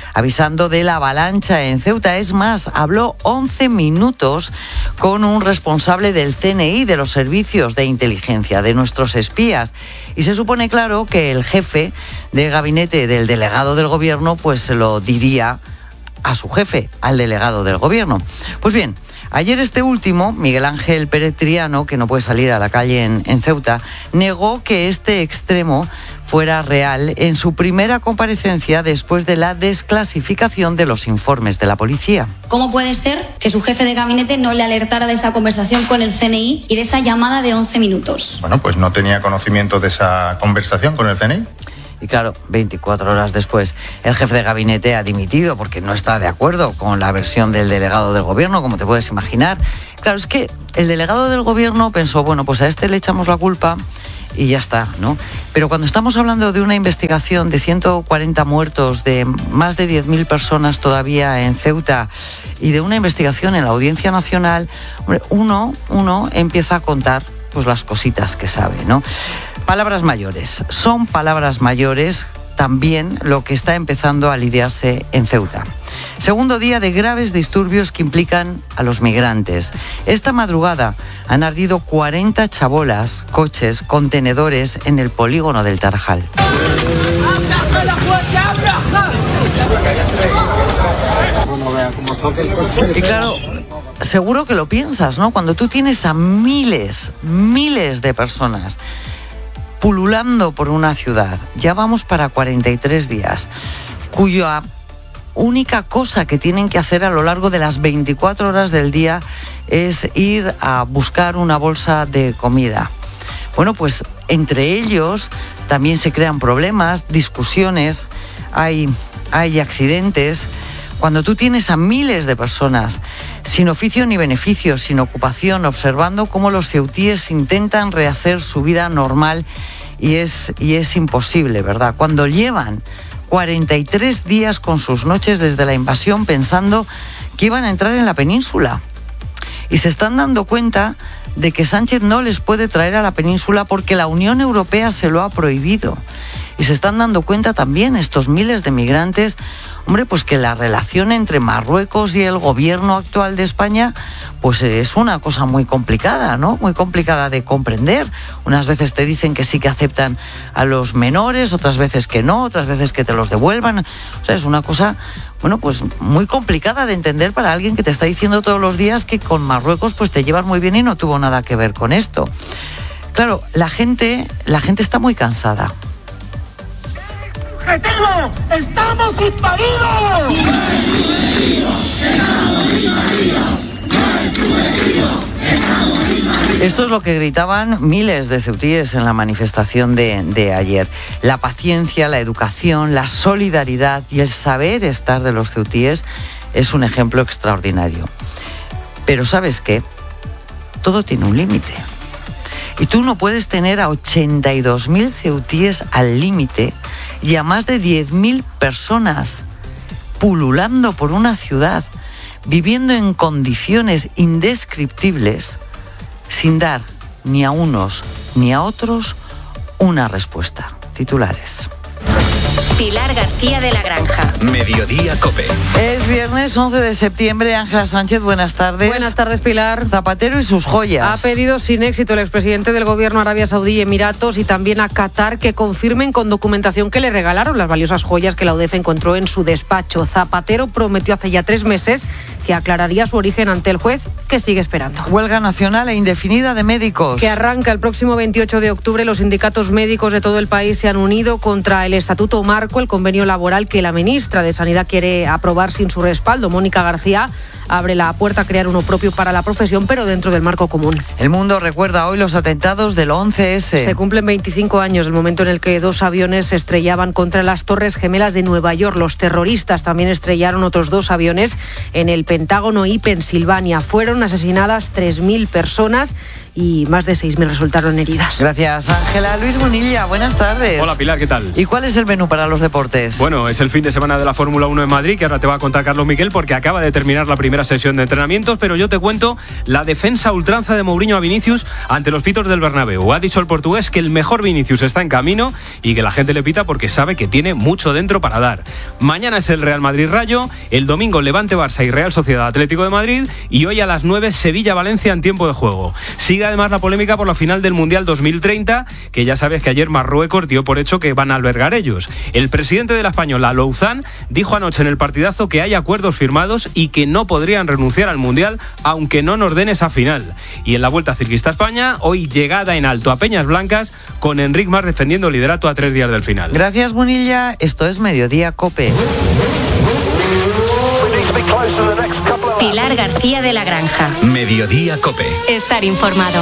avisando de la avalancha en Ceuta. Es más, habló once minutos con un responsable del C N I, de los servicios de inteligencia, de nuestros espías. Y se supone, claro, que el jefe de gabinete del delegado del gobierno pues se lo diría a su jefe, al delegado del gobierno. Pues bien, ayer este último, Miguel Ángel Pérez Triano, que no puede salir a la calle en, en Ceuta, negó que este extremo fuera real en su primera comparecencia después de la desclasificación de los informes de la policía. ¿Cómo puede ser que su jefe de gabinete no le alertara de esa conversación con el C N I y de esa llamada de once minutos? Bueno, pues no tenía conocimiento de esa conversación con el C N I. Y claro, veinticuatro horas después, el jefe de gabinete ha dimitido porque no está de acuerdo con la versión del delegado del gobierno, como te puedes imaginar. Claro, es que el delegado del gobierno pensó, bueno, pues a este le echamos la culpa y ya está, ¿no? Pero cuando estamos hablando de una investigación de ciento cuarenta muertos, de más de diez mil personas todavía en Ceuta y de una investigación en la Audiencia Nacional, hombre, uno, uno empieza a contar pues las cositas que sabe, ¿no? Palabras mayores, son palabras mayores también lo que está empezando a lidiarse en Ceuta. Segundo día de graves disturbios que implican a los migrantes. Esta madrugada han ardido cuarenta chabolas, coches, contenedores en el polígono del Tarajal. Y claro, seguro que lo piensas, ¿no? Cuando tú tienes a miles, miles de personas pululando por una ciudad, ya vamos para cuarenta y tres días, cuya única cosa que tienen que hacer a lo largo de las veinticuatro horas del día es ir a buscar una bolsa de comida. Bueno, pues entre ellos también se crean problemas, discusiones, hay, hay accidentes. Cuando tú tienes a miles de personas sin oficio ni beneficio, sin ocupación, observando cómo los ceutíes intentan rehacer su vida normal y es, y es imposible, ¿verdad? Cuando llevan cuarenta y tres días con sus noches desde la invasión pensando que iban a entrar en la península y se están dando cuenta de que Sánchez no les puede traer a la península porque la Unión Europea se lo ha prohibido. Y se están dando cuenta también estos miles de migrantes, hombre, pues que la relación entre Marruecos y el gobierno actual de España, pues es una cosa muy complicada, ¿no? Muy complicada de comprender. Unas veces te dicen que sí que aceptan a los menores, otras veces que no, otras veces que te los devuelvan. O sea, es una cosa, bueno, pues muy complicada de entender para alguien que te está diciendo todos los días que con Marruecos pues te llevas muy bien y no tuvo nada que ver con esto. Claro, la gente, la gente está muy cansada. ¡Objetivo! ¡Estamos invadidos! Esto es lo que gritaban miles de ceutíes en la manifestación de, de ayer. La paciencia, la educación, la solidaridad y el saber estar de los ceutíes es un ejemplo extraordinario. Pero ¿sabes qué? Todo tiene un límite. Y tú no puedes tener a ochenta y dos mil ceutíes al límite y a más de diez mil personas pululando por una ciudad, viviendo en condiciones indescriptibles, sin dar ni a unos ni a otros una respuesta. Titulares. Pilar García de la Granja. Mediodía COPE. Es viernes once de septiembre. Ángela Sánchez, buenas tardes. Buenas tardes, Pilar. Zapatero y sus joyas. Ha pedido sin éxito el expresidente del gobierno Arabia Saudí y Emiratos y también a Qatar que confirmen con documentación que le regalaron las valiosas joyas que la U D E F encontró en su despacho. Zapatero prometió hace ya tres meses que aclararía su origen ante el juez, que sigue esperando. Huelga nacional e indefinida de médicos. Que arranca el próximo veintiocho de octubre. Los sindicatos médicos de todo el país se han unido contra el Estatuto Marco, el convenio laboral que la ministra de Sanidad quiere aprobar sin su respaldo. Mónica García abre la puerta a crear uno propio para la profesión, pero dentro del marco común. El mundo recuerda hoy los atentados del once ese. Se cumplen veinticinco años del momento en el que dos aviones se estrellaban contra las Torres Gemelas de Nueva York. Los terroristas también estrellaron otros dos aviones en el Pentágono y Pensilvania. Fueron asesinadas tres mil personas y más de seis mil resultaron heridas. Gracias, Ángela. Luis Munilla, buenas tardes. Hola, Pilar, ¿qué tal? ¿Y cuál es el menú para los deportes? Bueno, es el fin de semana de la Fórmula uno en Madrid, que ahora te va a contar Carlos Miguel, porque acaba de terminar la primera primera sesión de entrenamientos, pero yo te cuento la defensa a ultranza de Mourinho a Vinicius ante los pitos del Bernabéu. Ha dicho el portugués que el mejor Vinicius está en camino y que la gente le pita porque sabe que tiene mucho dentro para dar. Mañana es el Real Madrid-Rayo, el domingo Levante-Barça y Real Sociedad-Atlético de Madrid y hoy a las nueve Sevilla-Valencia en tiempo de juego. Sigue además la polémica por la final del Mundial dos mil treinta, que ya sabes que ayer Marruecos dio por hecho que van a albergar ellos. El presidente de la Española, Louzán, dijo anoche en el partidazo que hay acuerdos firmados y que no podrían renunciar al Mundial aunque no nos den esa final. Y en la Vuelta Ciclista a España, hoy llegada en alto a Peñas Blancas con Enric Mas defendiendo el liderato a tres días del final. Gracias, Munilla. Esto es Mediodía COPE. Pilar García de la Granja. Mediodía COPE. Estar informado.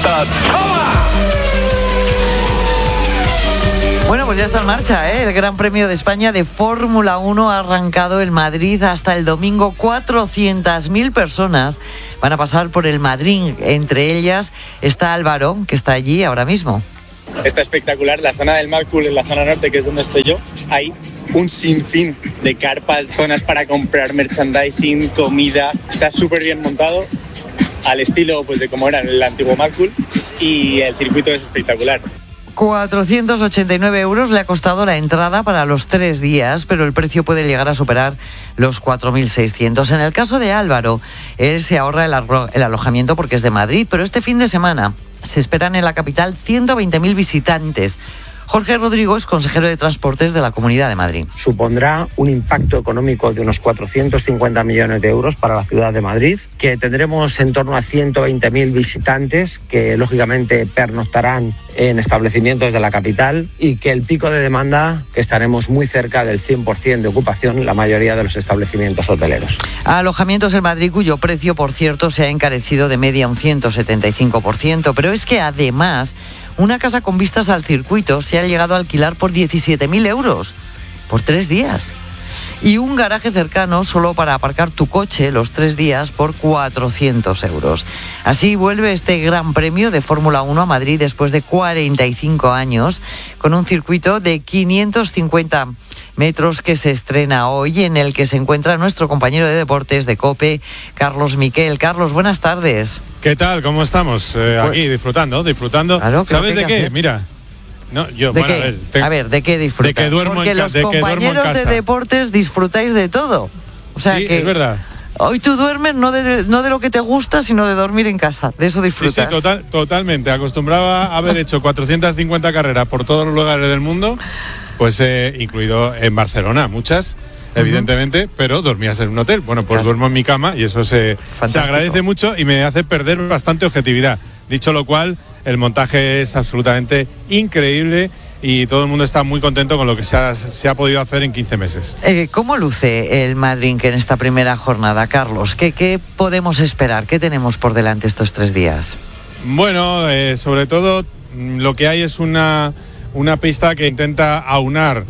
Bueno, pues ya está en marcha, ¿eh? El Gran Premio de España de Fórmula uno ha arrancado en Madrid hasta el domingo. cuatrocientas mil personas van a pasar por el Madrid. Entre ellas está Álvaro, que está allí ahora mismo. Está espectacular, la zona del Màrcul, en la zona norte, que es donde estoy yo, hay un sinfín de carpas, zonas para comprar merchandising, comida, está súper bien montado, al estilo pues de como era en el antiguo Màrcul, y el circuito es espectacular. cuatrocientos ochenta y nueve euros le ha costado la entrada para los tres días, pero el precio puede llegar a superar los cuatro mil seiscientos. En el caso de Álvaro, él se ahorra el, arro- el alojamiento porque es de Madrid, pero este fin de semana se esperan en la capital ciento veinte mil visitantes. Jorge Rodrigo es consejero de Transportes de la Comunidad de Madrid. Supondrá un impacto económico de unos cuatrocientos cincuenta millones de euros para la ciudad de Madrid, que tendremos en torno a ciento veinte mil visitantes que lógicamente pernoctarán en establecimientos de la capital y que el pico de demanda, que estaremos muy cerca del cien por ciento de ocupación en la mayoría de los establecimientos hoteleros. Alojamientos en Madrid cuyo precio, por cierto, se ha encarecido de media un ciento setenta y cinco por ciento, pero es que además una casa con vistas al circuito se ha llegado a alquilar por diecisiete mil euros por tres días. Y un garaje cercano solo para aparcar tu coche los tres días por cuatrocientos euros. Así vuelve este Gran Premio de Fórmula uno a Madrid después de cuarenta y cinco años, con un circuito de quinientos cincuenta metros que se estrena hoy, en el que se encuentra nuestro compañero de deportes de COPE, Carlos Miquel. Carlos, buenas tardes. ¿Qué tal? ¿Cómo estamos? Eh, pues, aquí disfrutando, disfrutando. Claro, ¿sabes de qué? Hacer. Mira. No, yo, ¿De bueno, qué? A, ver, te, a ver, ¿de qué disfrutas? De que duermo Porque en, los de que compañeros duermo en casa. de deportes disfrutáis de todo. O sea sí, que es verdad. Hoy tú duermes no de, no de lo que te gusta, sino de dormir en casa. De eso disfrutas. Sí, sí, total, totalmente. Acostumbraba a haber hecho cuatrocientas cincuenta carreras por todos los lugares del mundo, pues eh, incluido en Barcelona, muchas, uh-huh. evidentemente, pero dormías en un hotel. Bueno, pues claro. duermo en mi cama y eso se, se agradece mucho y me hace perder bastante objetividad. Dicho lo cual, el montaje es absolutamente increíble y todo el mundo está muy contento con lo que se ha, se ha podido hacer en quince meses. Eh, ¿Cómo luce el Madrid en esta primera jornada, Carlos? ¿Qué, qué podemos esperar? ¿Qué tenemos por delante estos tres días? Bueno, eh, sobre todo lo que hay es una, una pista que intenta aunar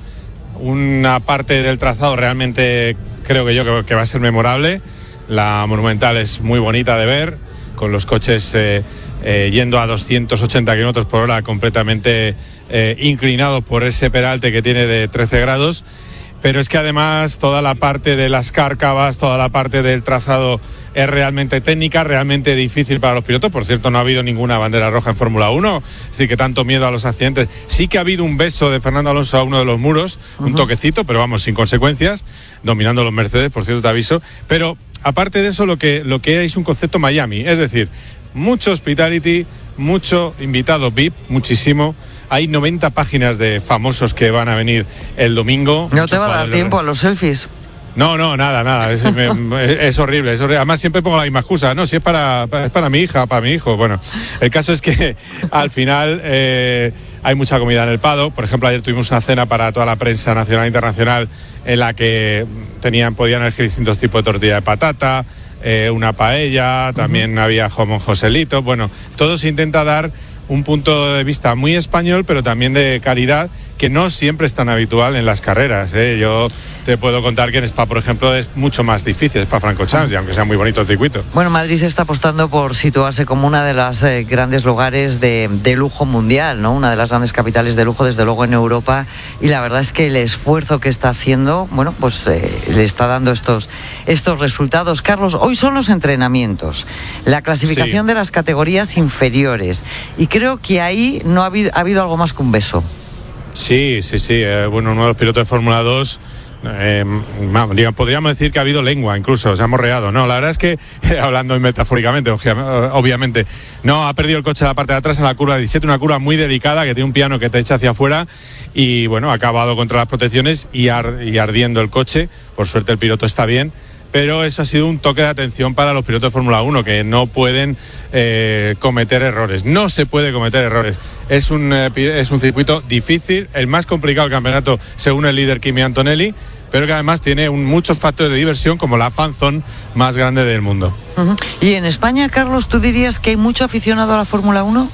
una parte del trazado, realmente creo que yo que, que va a ser memorable. La Monumental es muy bonita de ver, con los coches eh, eh, yendo a doscientos ochenta kilómetros por hora completamente eh, inclinados por ese peralte que tiene de trece grados, pero es que además toda la parte de las cárcavas, toda la parte del trazado es realmente técnica, realmente difícil para los pilotos. Por cierto, no ha habido ninguna bandera roja en Fórmula uno, es decir, que tanto miedo a los accidentes. Sí que ha habido un beso de Fernando Alonso a uno de los muros, uh-huh. un toquecito, pero vamos, sin consecuencias, dominando los Mercedes, por cierto, te aviso. Pero aparte de eso, lo que, lo que hay es un concepto Miami, es decir, mucho hospitality, mucho invitado V I P, muchísimo. Hay noventa páginas de famosos que van a venir el domingo. No te va a dar tiempo a los selfies. No, no, nada, nada, es, me, es horrible, es horrible. Además siempre pongo la misma excusa, no, si es para, para, es para mi hija, para mi hijo. Bueno, el caso es que al final eh, hay mucha comida en el Pado. Por ejemplo, ayer tuvimos una cena para toda la prensa nacional e internacional en la que tenían, podían elegir distintos tipos de tortilla de patata, eh, una paella, también uh-huh. había jamón Joselito. Bueno, todo se intenta dar un punto de vista muy español, pero también de calidad, que no siempre es tan habitual en las carreras, ¿eh? Yo te puedo contar que en Spa, por ejemplo, es mucho más difícil, Spa-Francorchamps, y aunque sea muy bonito el circuito. Bueno, Madrid está apostando por situarse como una de las eh, grandes lugares de, de lujo mundial, ¿no? Una de las grandes capitales de lujo, desde luego, en Europa, y la verdad es que el esfuerzo que está haciendo, bueno, pues eh, le está dando estos, estos resultados. Carlos, hoy son los entrenamientos, la clasificación sí. de las categorías inferiores, y creo que ahí no ha habido, ha habido algo más que un beso. Sí, sí, sí. Eh, bueno, uno de los pilotos de Fórmula dos, eh, digamos, podríamos decir que ha habido lengua, incluso, se ha morreado. No, la verdad es que, eh, hablando metafóricamente, obviamente, no, ha perdido el coche de la parte de atrás en la curva diecisiete, una curva muy delicada que tiene un piano que te echa hacia afuera y, bueno, ha acabado contra las protecciones y, ar- y ardiendo el coche. Por suerte el piloto está bien. Pero eso ha sido un toque de atención para los pilotos de Fórmula uno, que no pueden eh, cometer errores. No se puede cometer errores. Es un, eh, es un circuito difícil, el más complicado del campeonato, según el líder Kimi Antonelli, pero que además tiene un, muchos factores de diversión, como la fan zone más grande del mundo. Uh-huh. Y en España, Carlos, ¿tú dirías que hay mucho aficionado a la Fórmula uno?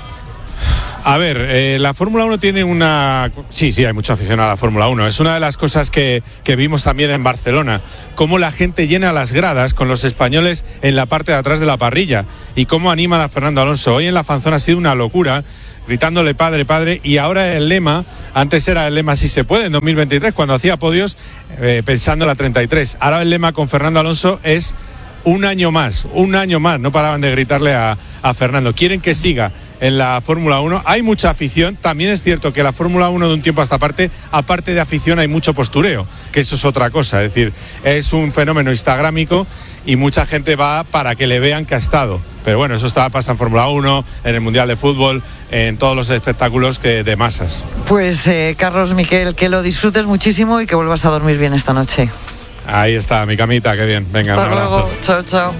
A ver, eh, la Fórmula uno tiene una... Sí, sí, hay mucho aficionado a la Fórmula uno. Es una de las cosas que, que vimos también en Barcelona. Cómo la gente llena las gradas con los españoles en la parte de atrás de la parrilla. Y cómo animan a Fernando Alonso. Hoy en la fanzona ha sido una locura, gritándole padre, padre. Y ahora el lema, antes era el lema si se puede, en dos mil veintitrés, cuando hacía podios, eh, pensando en la treinta y tres. Ahora el lema con Fernando Alonso es un año más, un año más. No paraban de gritarle a, a Fernando. Quieren que siga en la Fórmula uno, hay mucha afición. También es cierto que la Fórmula uno, de un tiempo a esta parte, aparte de afición, hay mucho postureo, que eso es otra cosa. Es decir, es un fenómeno instagrámico y mucha gente va para que le vean que ha estado. Pero bueno, eso está, pasa en Fórmula uno, en el Mundial de Fútbol, en todos los espectáculos que, de masas. Pues eh, Carlos Miquel, que lo disfrutes muchísimo y que vuelvas a dormir bien esta noche. Ahí está, mi camita, qué bien. Venga, Hasta un abrazo. luego. Chao, chao.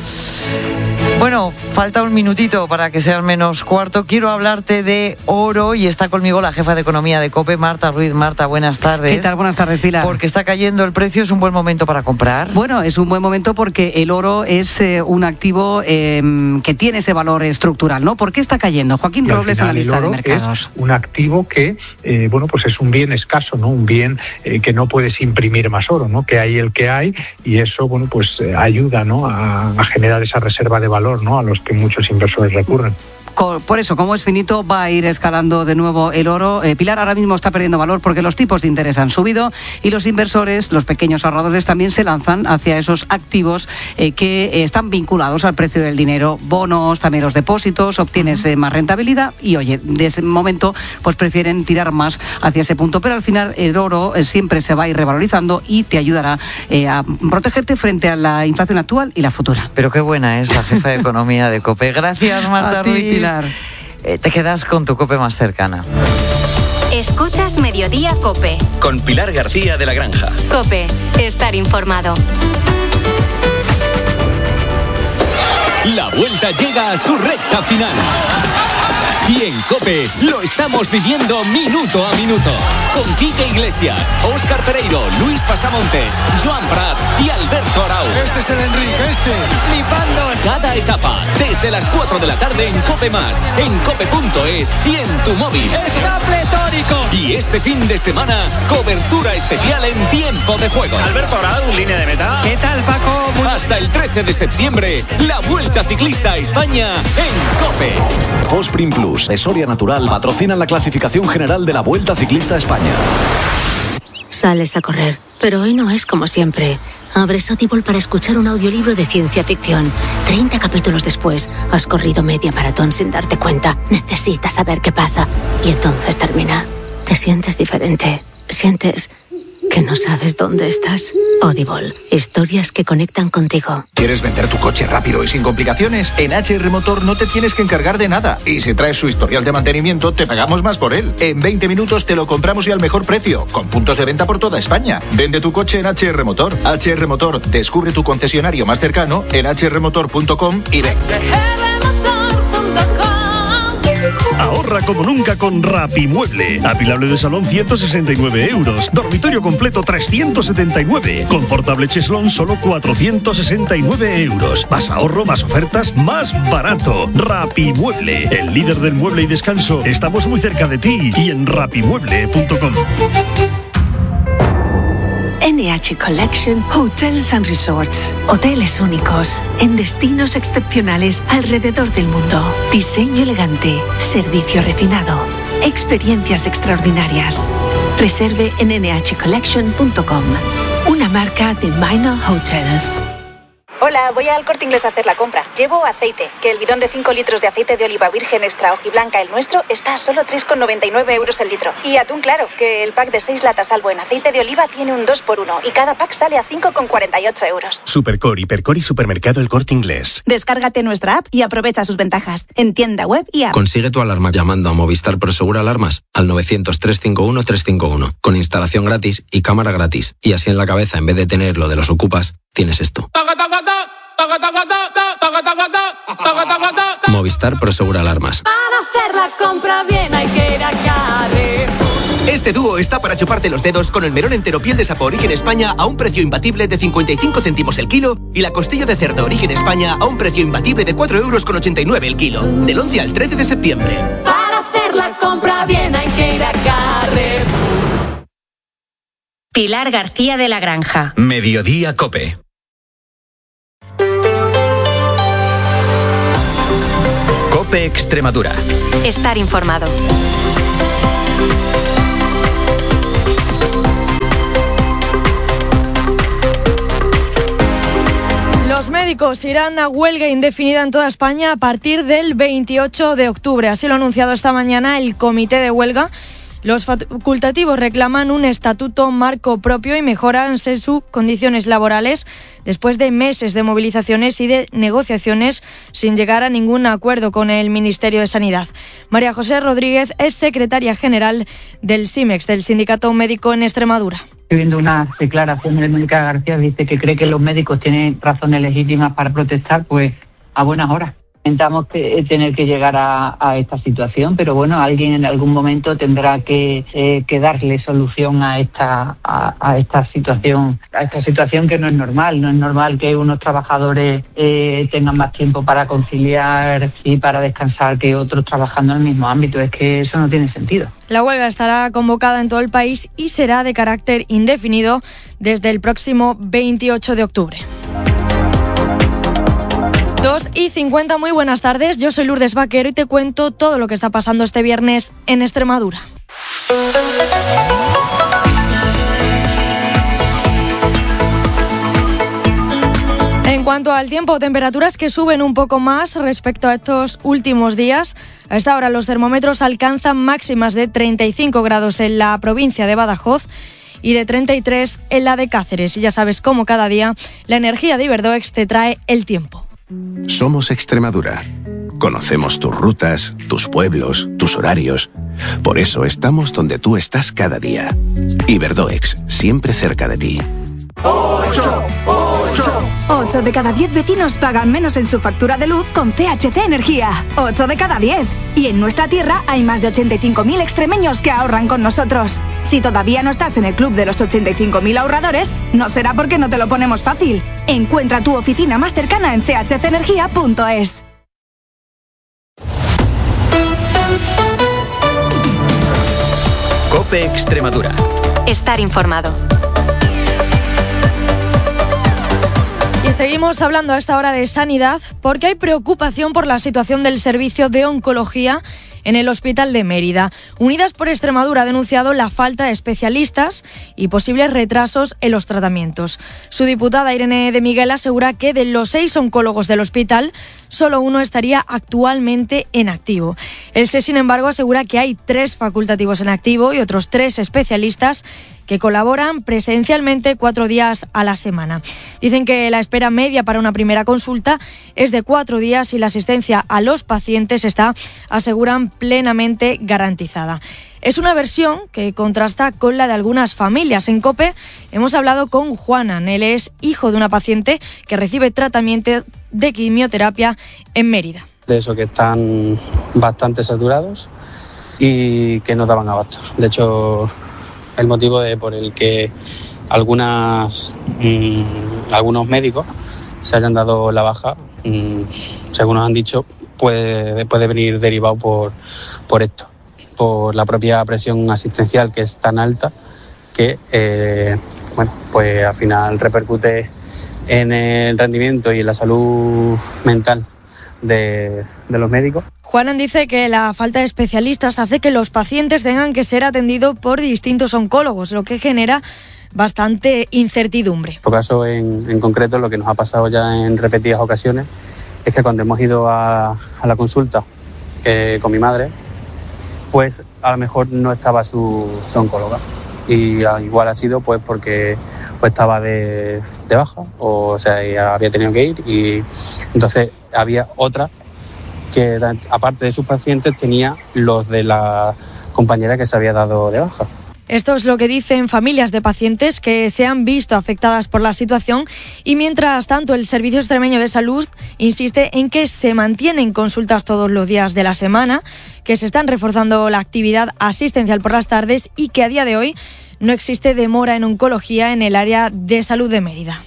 Bueno, falta un minutito para que sea al menos cuarto. Quiero hablarte de oro y está conmigo la jefa de economía de COPE, Marta Ruiz. Marta, buenas tardes. ¿Qué tal? Buenas tardes, Pilar. Porque está cayendo el precio, ¿es un buen momento para comprar? Bueno, es un buen momento porque el oro es eh, un activo eh, que tiene ese valor estructural, ¿no? ¿Por qué está cayendo? Joaquín Robles, analista de mercados. Es un activo que, eh, bueno, pues es un bien escaso, ¿no? Un bien eh, que no puedes imprimir más oro, ¿no? Que hay el que hay y eso, bueno, pues eh, ayuda, ¿no? A, a generar esa reserva de valor, ¿no? A los que muchos inversores recurren. Por eso, como es finito, va a ir escalando de nuevo el oro. Eh, Pilar, ahora mismo está perdiendo valor porque los tipos de interés han subido y los inversores, los pequeños ahorradores, también se lanzan hacia esos activos eh, que eh, están vinculados al precio del dinero. Bonos, también los depósitos, obtienes eh, más rentabilidad y, oye, de ese momento pues prefieren tirar más hacia ese punto. Pero al final el oro eh, siempre se va a ir revalorizando y te ayudará eh, a protegerte frente a la inflación actual y la futura. Pero qué buena es la jefa de economía de COPE. Gracias, Marta Ruiz. Eh, te quedas con tu COPE más cercana. Escuchas Mediodía COPE. Con Pilar García de la Granja. COPE, estar informado. La vuelta llega a su recta final. Y en COPE lo estamos viviendo minuto a minuto. Con Quique Iglesias, Óscar Pereiro, Luis Pasamontes, Joan Prat y Alberto Arau. Este es el Enrique, este. Flipando cada etapa, desde las cuatro de la tarde en COPE Más, en cope punto es y en tu móvil. ¡Está pletórico! Y este fin de semana, cobertura especial en tiempo de juego. Alberto Arau, línea de meta. ¿Qué tal, Paco? Muy... Hasta el trece de septiembre, la Vuelta Ciclista a España en COPE. Fosprin Plus de Soria Natural patrocinan la clasificación general de la Vuelta Ciclista a España. Sales a correr, pero hoy no es como siempre. Abres Audible para escuchar un audiolibro de ciencia ficción. treinta capítulos después, has corrido media maratón sin darte cuenta. Necesitas saber qué pasa. Y entonces termina. Te sientes diferente. Sientes que no sabes dónde estás. Audible. Historias que conectan contigo. ¿Quieres vender tu coche rápido y sin complicaciones? En H R Motor no te tienes que encargar de nada. Y si traes su historial de mantenimiento, te pagamos más por él. En veinte minutos te lo compramos y al mejor precio. Con puntos de venta por toda España. Vende tu coche en H R Motor. H R Motor. Descubre tu concesionario más cercano en h r motor punto com y ven. Ahorra como nunca con Rapimueble. Apilable de salón ciento sesenta y nueve euros. Dormitorio completo trescientos setenta y nueve. Confortable cheslón solo cuatrocientos sesenta y nueve euros. Más ahorro, más ofertas, más barato. Rapimueble, el líder del mueble y descanso. Estamos muy cerca de ti y en rapimueble punto com. N H Collection Hotels and Resorts. Hoteles únicos, en destinos excepcionales alrededor del mundo. Diseño elegante, servicio refinado, experiencias extraordinarias. Reserve en ene hache collection punto com. Una marca de Minor Hotels. Hola, voy al Corte Inglés a hacer la compra. Llevo aceite, que el bidón de cinco litros de aceite de oliva virgen extra hojiblanca, el nuestro, está a solo tres con noventa y nueve euros el litro. Y atún claro, que el pack de seis latas Albo en aceite de oliva tiene un dos por uno y cada pack sale a cinco con cuarenta y ocho euros. Supercor, Hipercor y Supermercado El Corte Inglés. Descárgate nuestra app y aprovecha sus ventajas. En tienda web y app. Consigue tu alarma llamando a Movistar Prosegur Alarmas al novecientos, trescientos cincuenta y uno, trescientos cincuenta y uno, con instalación gratis y cámara gratis. Y así en la cabeza, en vez de tener lo de los ocupas, tienes esto. Movistar Prosegur Alarmas. Para hacer la compra bien hay que ir a Carrefour. Este dúo está para chuparte los dedos con el melón entero piel de sapo Origen España a un precio imbatible de cincuenta y cinco céntimos el kilo y la costilla de cerdo Origen España a un precio imbatible de cuatro euros con ochenta y nueve el kilo. Del once al trece de septiembre. Para hacer la compra bien hay que ir a Carrefour. Pilar García de la Granja. Mediodía Cope. Cope Extremadura. Estar informado. Los médicos irán a huelga indefinida en toda España a partir del veintiocho de octubre. Así lo ha anunciado esta mañana el comité de huelga. Los facultativos reclaman un estatuto marco propio y mejoras en sus condiciones laborales después de meses de movilizaciones y de negociaciones sin llegar a ningún acuerdo con el Ministerio de Sanidad. María José Rodríguez es secretaria general del SIMEX, del Sindicato Médico en Extremadura. Estoy viendo unas declaraciones de Mónica García, dice que cree que los médicos tienen razones legítimas para protestar, pues a buenas horas. Lamentamos que, tener que llegar a, a esta situación, pero bueno, alguien en algún momento tendrá que, eh, que darle solución a esta a, a esta situación, a esta situación que no es normal. No es normal que unos trabajadores eh, tengan más tiempo para conciliar y para descansar que otros trabajando en el mismo ámbito. Es que eso no tiene sentido. La huelga estará convocada en todo el país y será de carácter indefinido desde el próximo veintiocho de octubre. dos y cincuenta, muy buenas tardes. Yo soy Lourdes Vaquero y te cuento todo lo que está pasando este viernes en Extremadura. En cuanto al tiempo, temperaturas que suben un poco más respecto a estos últimos días. A esta hora los termómetros alcanzan máximas de treinta y cinco grados en la provincia de Badajoz y de treinta y tres en la de Cáceres. Y ya sabes cómo cada día la energía de Iberdoex te trae el tiempo. Somos Extremadura. Conocemos tus rutas, tus pueblos, tus horarios. Por eso estamos donde tú estás cada día. Iberdoex, siempre cerca de ti. ocho, ocho. ocho de cada diez vecinos pagan menos en su factura de luz con C H C Energía. ocho de cada diez. Y en nuestra tierra hay más de ochenta y cinco mil extremeños que ahorran con nosotros. Si todavía no estás en el club de los ochenta y cinco mil ahorradores, no será porque no te lo ponemos fácil. Encuentra tu oficina más cercana en c h c energía punto es. Cope Extremadura. Estar informado. Y seguimos hablando a esta hora de sanidad porque hay preocupación por la situación del servicio de oncología en el Hospital de Mérida. Unidas por Extremadura ha denunciado la falta de especialistas y posibles retrasos en los tratamientos. Su diputada Irene de Miguel asegura que de los seis oncólogos del hospital, solo uno estaría actualmente en activo. El S E, sin embargo, asegura que hay tres facultativos en activo y otros tres especialistas que colaboran presencialmente cuatro días a la semana. Dicen que la espera media para una primera consulta es de cuatro días y la asistencia a los pacientes está, aseguran, plenamente garantizada. Es una versión que contrasta con la de algunas familias. En COPE hemos hablado con Juanan. Él es hijo de una paciente que recibe tratamiento de quimioterapia en Mérida. de eso que están bastante saturados y que no daban abasto. De hecho, el motivo de, por el que algunas, mmm, algunos médicos se hayan dado la baja, mmm, según nos han dicho, puede, puede venir derivado por, por esto, por la propia presión asistencial, que es tan alta que eh, bueno, pues al final repercute en el rendimiento y en la salud mental de, de los médicos. Juanan dice que la falta de especialistas hace que los pacientes tengan que ser atendidos por distintos oncólogos, lo que genera bastante incertidumbre. En este caso, en, en concreto, lo que nos ha pasado ya en repetidas ocasiones es que cuando hemos ido a, a la consulta eh, con mi madre, pues a lo mejor no estaba su, su oncóloga. Y igual ha sido pues porque pues estaba de, de baja, o, o sea, había tenido que ir, y entonces había otra que, aparte de sus pacientes, tenía los de la compañera que se había dado de baja. Esto es lo que dicen familias de pacientes que se han visto afectadas por la situación, y mientras tanto el Servicio Extremeño de Salud insiste en que se mantienen consultas todos los días de la semana, que se están reforzando la actividad asistencial por las tardes y que a día de hoy no existe demora en oncología en el área de salud de Mérida.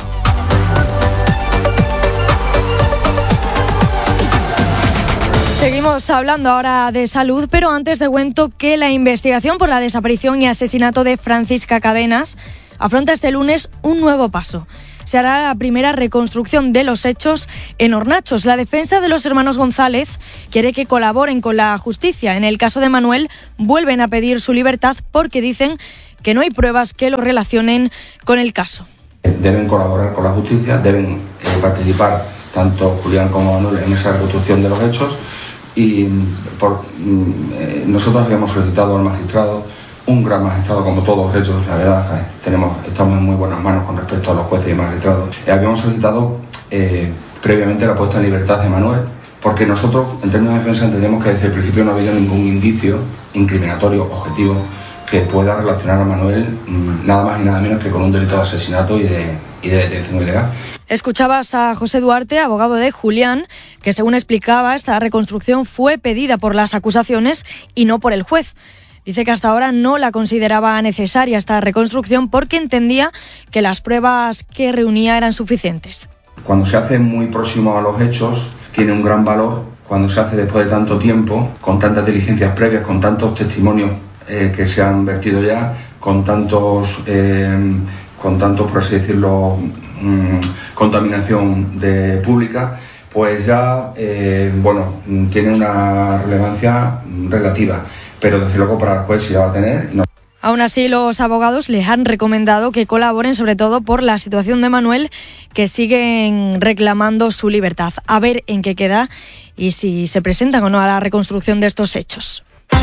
Seguimos hablando ahora de salud, pero antes te cuento que la investigación por la desaparición y asesinato de Francisca Cadenas afronta este lunes un nuevo paso. Se hará la primera reconstrucción de los hechos en Hornachos. La defensa de los hermanos González quiere que colaboren con la justicia. En el caso de Manuel, vuelven a pedir su libertad porque dicen que no hay pruebas que lo relacionen con el caso. Deben colaborar con la justicia, deben eh, participar tanto Julián como Manuel en esa reconstrucción de los hechos. Y por, eh, nosotros habíamos solicitado al magistrado, un gran magistrado como todos ellos, la verdad, eh, tenemos, estamos en muy buenas manos con respecto a los jueces y magistrados. Eh, habíamos solicitado eh, previamente la puesta en libertad de Manuel, porque nosotros, en términos de defensa, entendemos que desde el principio no ha habido ningún indicio incriminatorio objetivo que pueda relacionar a Manuel mmm, nada más y nada menos que con un delito de asesinato y de, y de detención ilegal. Escuchabas a José Duarte, abogado de Julián, que según explicaba, esta reconstrucción fue pedida por las acusaciones y no por el juez. Dice que hasta ahora no la consideraba necesaria esta reconstrucción porque entendía que las pruebas que reunía eran suficientes. Cuando se hace muy próximo a los hechos, tiene un gran valor. Cuando se hace después de tanto tiempo, con tantas diligencias previas, con tantos testimonios eh, que se han vertido ya, con tantos... Eh, con tanto, por así decirlo, mmm, contaminación de pública, pues ya, eh, bueno, tiene una relevancia relativa, pero desde luego para el juez sí la va a tener. No. Aún así, los abogados les han recomendado que colaboren, sobre todo por la situación de Manuel, que siguen reclamando su libertad. A ver en qué queda y si se presentan o no a la reconstrucción de estos hechos.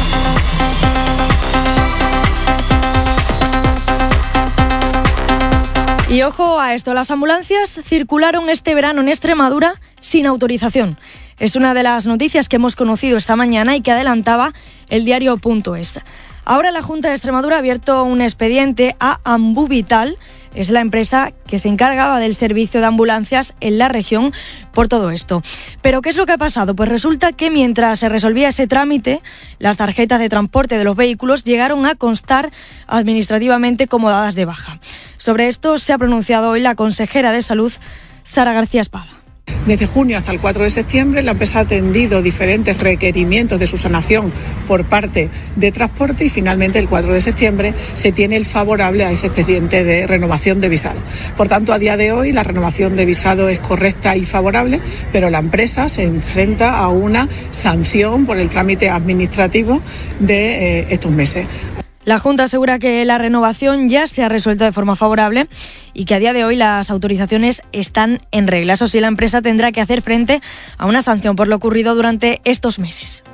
Y ojo a esto, las ambulancias circularon este verano en Extremadura sin autorización. Es una de las noticias que hemos conocido esta mañana y que adelantaba el diario punto es. Ahora la Junta de Extremadura ha abierto un expediente a Ambuvital, es la empresa que se encargaba del servicio de ambulancias en la región por todo esto. ¿Pero qué es lo que ha pasado? Pues resulta que mientras se resolvía ese trámite, las tarjetas de transporte de los vehículos llegaron a constar administrativamente como dadas de baja. Sobre esto se ha pronunciado hoy la consejera de Salud, Sara García Espada. Desde junio hasta el cuatro de septiembre, la empresa ha atendido diferentes requerimientos de subsanación por parte de transporte y finalmente el cuatro de septiembre se tiene el favorable a ese expediente de renovación de visado. Por tanto, a día de hoy la renovación de visado es correcta y favorable, pero la empresa se enfrenta a una sanción por el trámite administrativo de eh, estos meses. La Junta asegura que la renovación ya se ha resuelto de forma favorable y que a día de hoy las autorizaciones están en regla. Eso sí, la empresa tendrá que hacer frente a una sanción por lo ocurrido durante estos meses.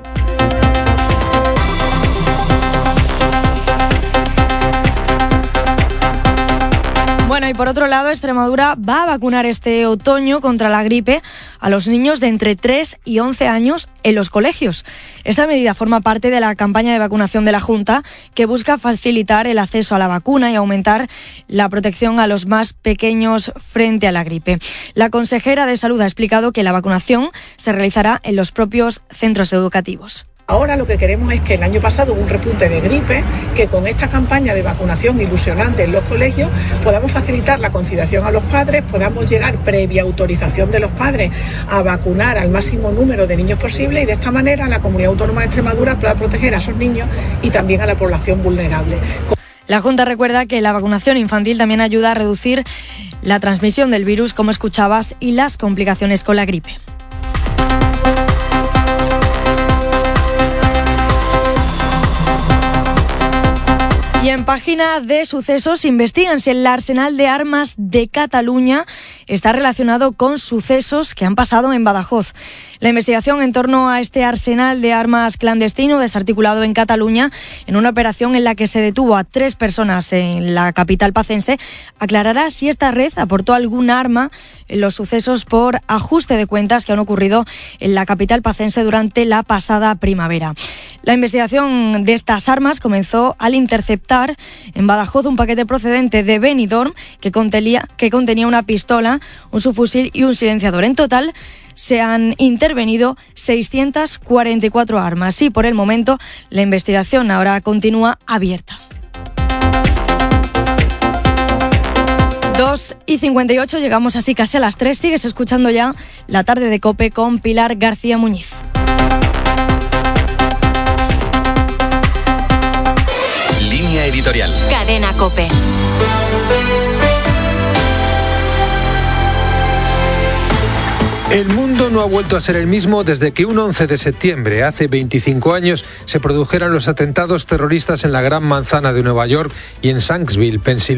Bueno, y por otro lado, Extremadura va a vacunar este otoño contra la gripe a los niños de entre tres y once años en los colegios. Esta medida forma parte de la campaña de vacunación de la Junta, que busca facilitar el acceso a la vacuna y aumentar la protección a los más pequeños frente a la gripe. La consejera de Salud ha explicado que la vacunación se realizará en los propios centros educativos. Ahora lo que queremos es que el año pasado hubo un repunte de gripe, que con esta campaña de vacunación ilusionante en los colegios podamos facilitar la conciliación a los padres, podamos llegar previa autorización de los padres a vacunar al máximo número de niños posible y de esta manera la Comunidad Autónoma de Extremadura pueda proteger a esos niños y también a la población vulnerable. La Junta recuerda que la vacunación infantil también ayuda a reducir la transmisión del virus, como escuchabas, y las complicaciones con la gripe. Y en página de sucesos investigan si el arsenal de armas de Cataluña está relacionado con sucesos que han pasado en Badajoz. La investigación en torno a este arsenal de armas clandestino desarticulado en Cataluña, en una operación en la que se detuvo a tres personas en la capital pacense, aclarará si esta red aportó algún arma en los sucesos por ajuste de cuentas que han ocurrido en la capital pacense durante la pasada primavera. La investigación de estas armas comenzó al interceptar en Badajoz un paquete procedente de Benidorm que contenía, que contenía una pistola, un subfusil y un silenciador. En total se han intervenido seiscientas cuarenta y cuatro armas y por el momento la investigación ahora continúa abierta. dos y cincuenta y ocho, llegamos así casi a las tres. Sigues escuchando ya La Tarde de COPE con Pilar García Muñiz. Línea editorial. Cadena COPE. El mundo no ha vuelto a ser el mismo desde que un once de septiembre, hace veinticinco años, se produjeran los atentados terroristas en la Gran Manzana de Nueva York y en Shanksville, Pensilvania.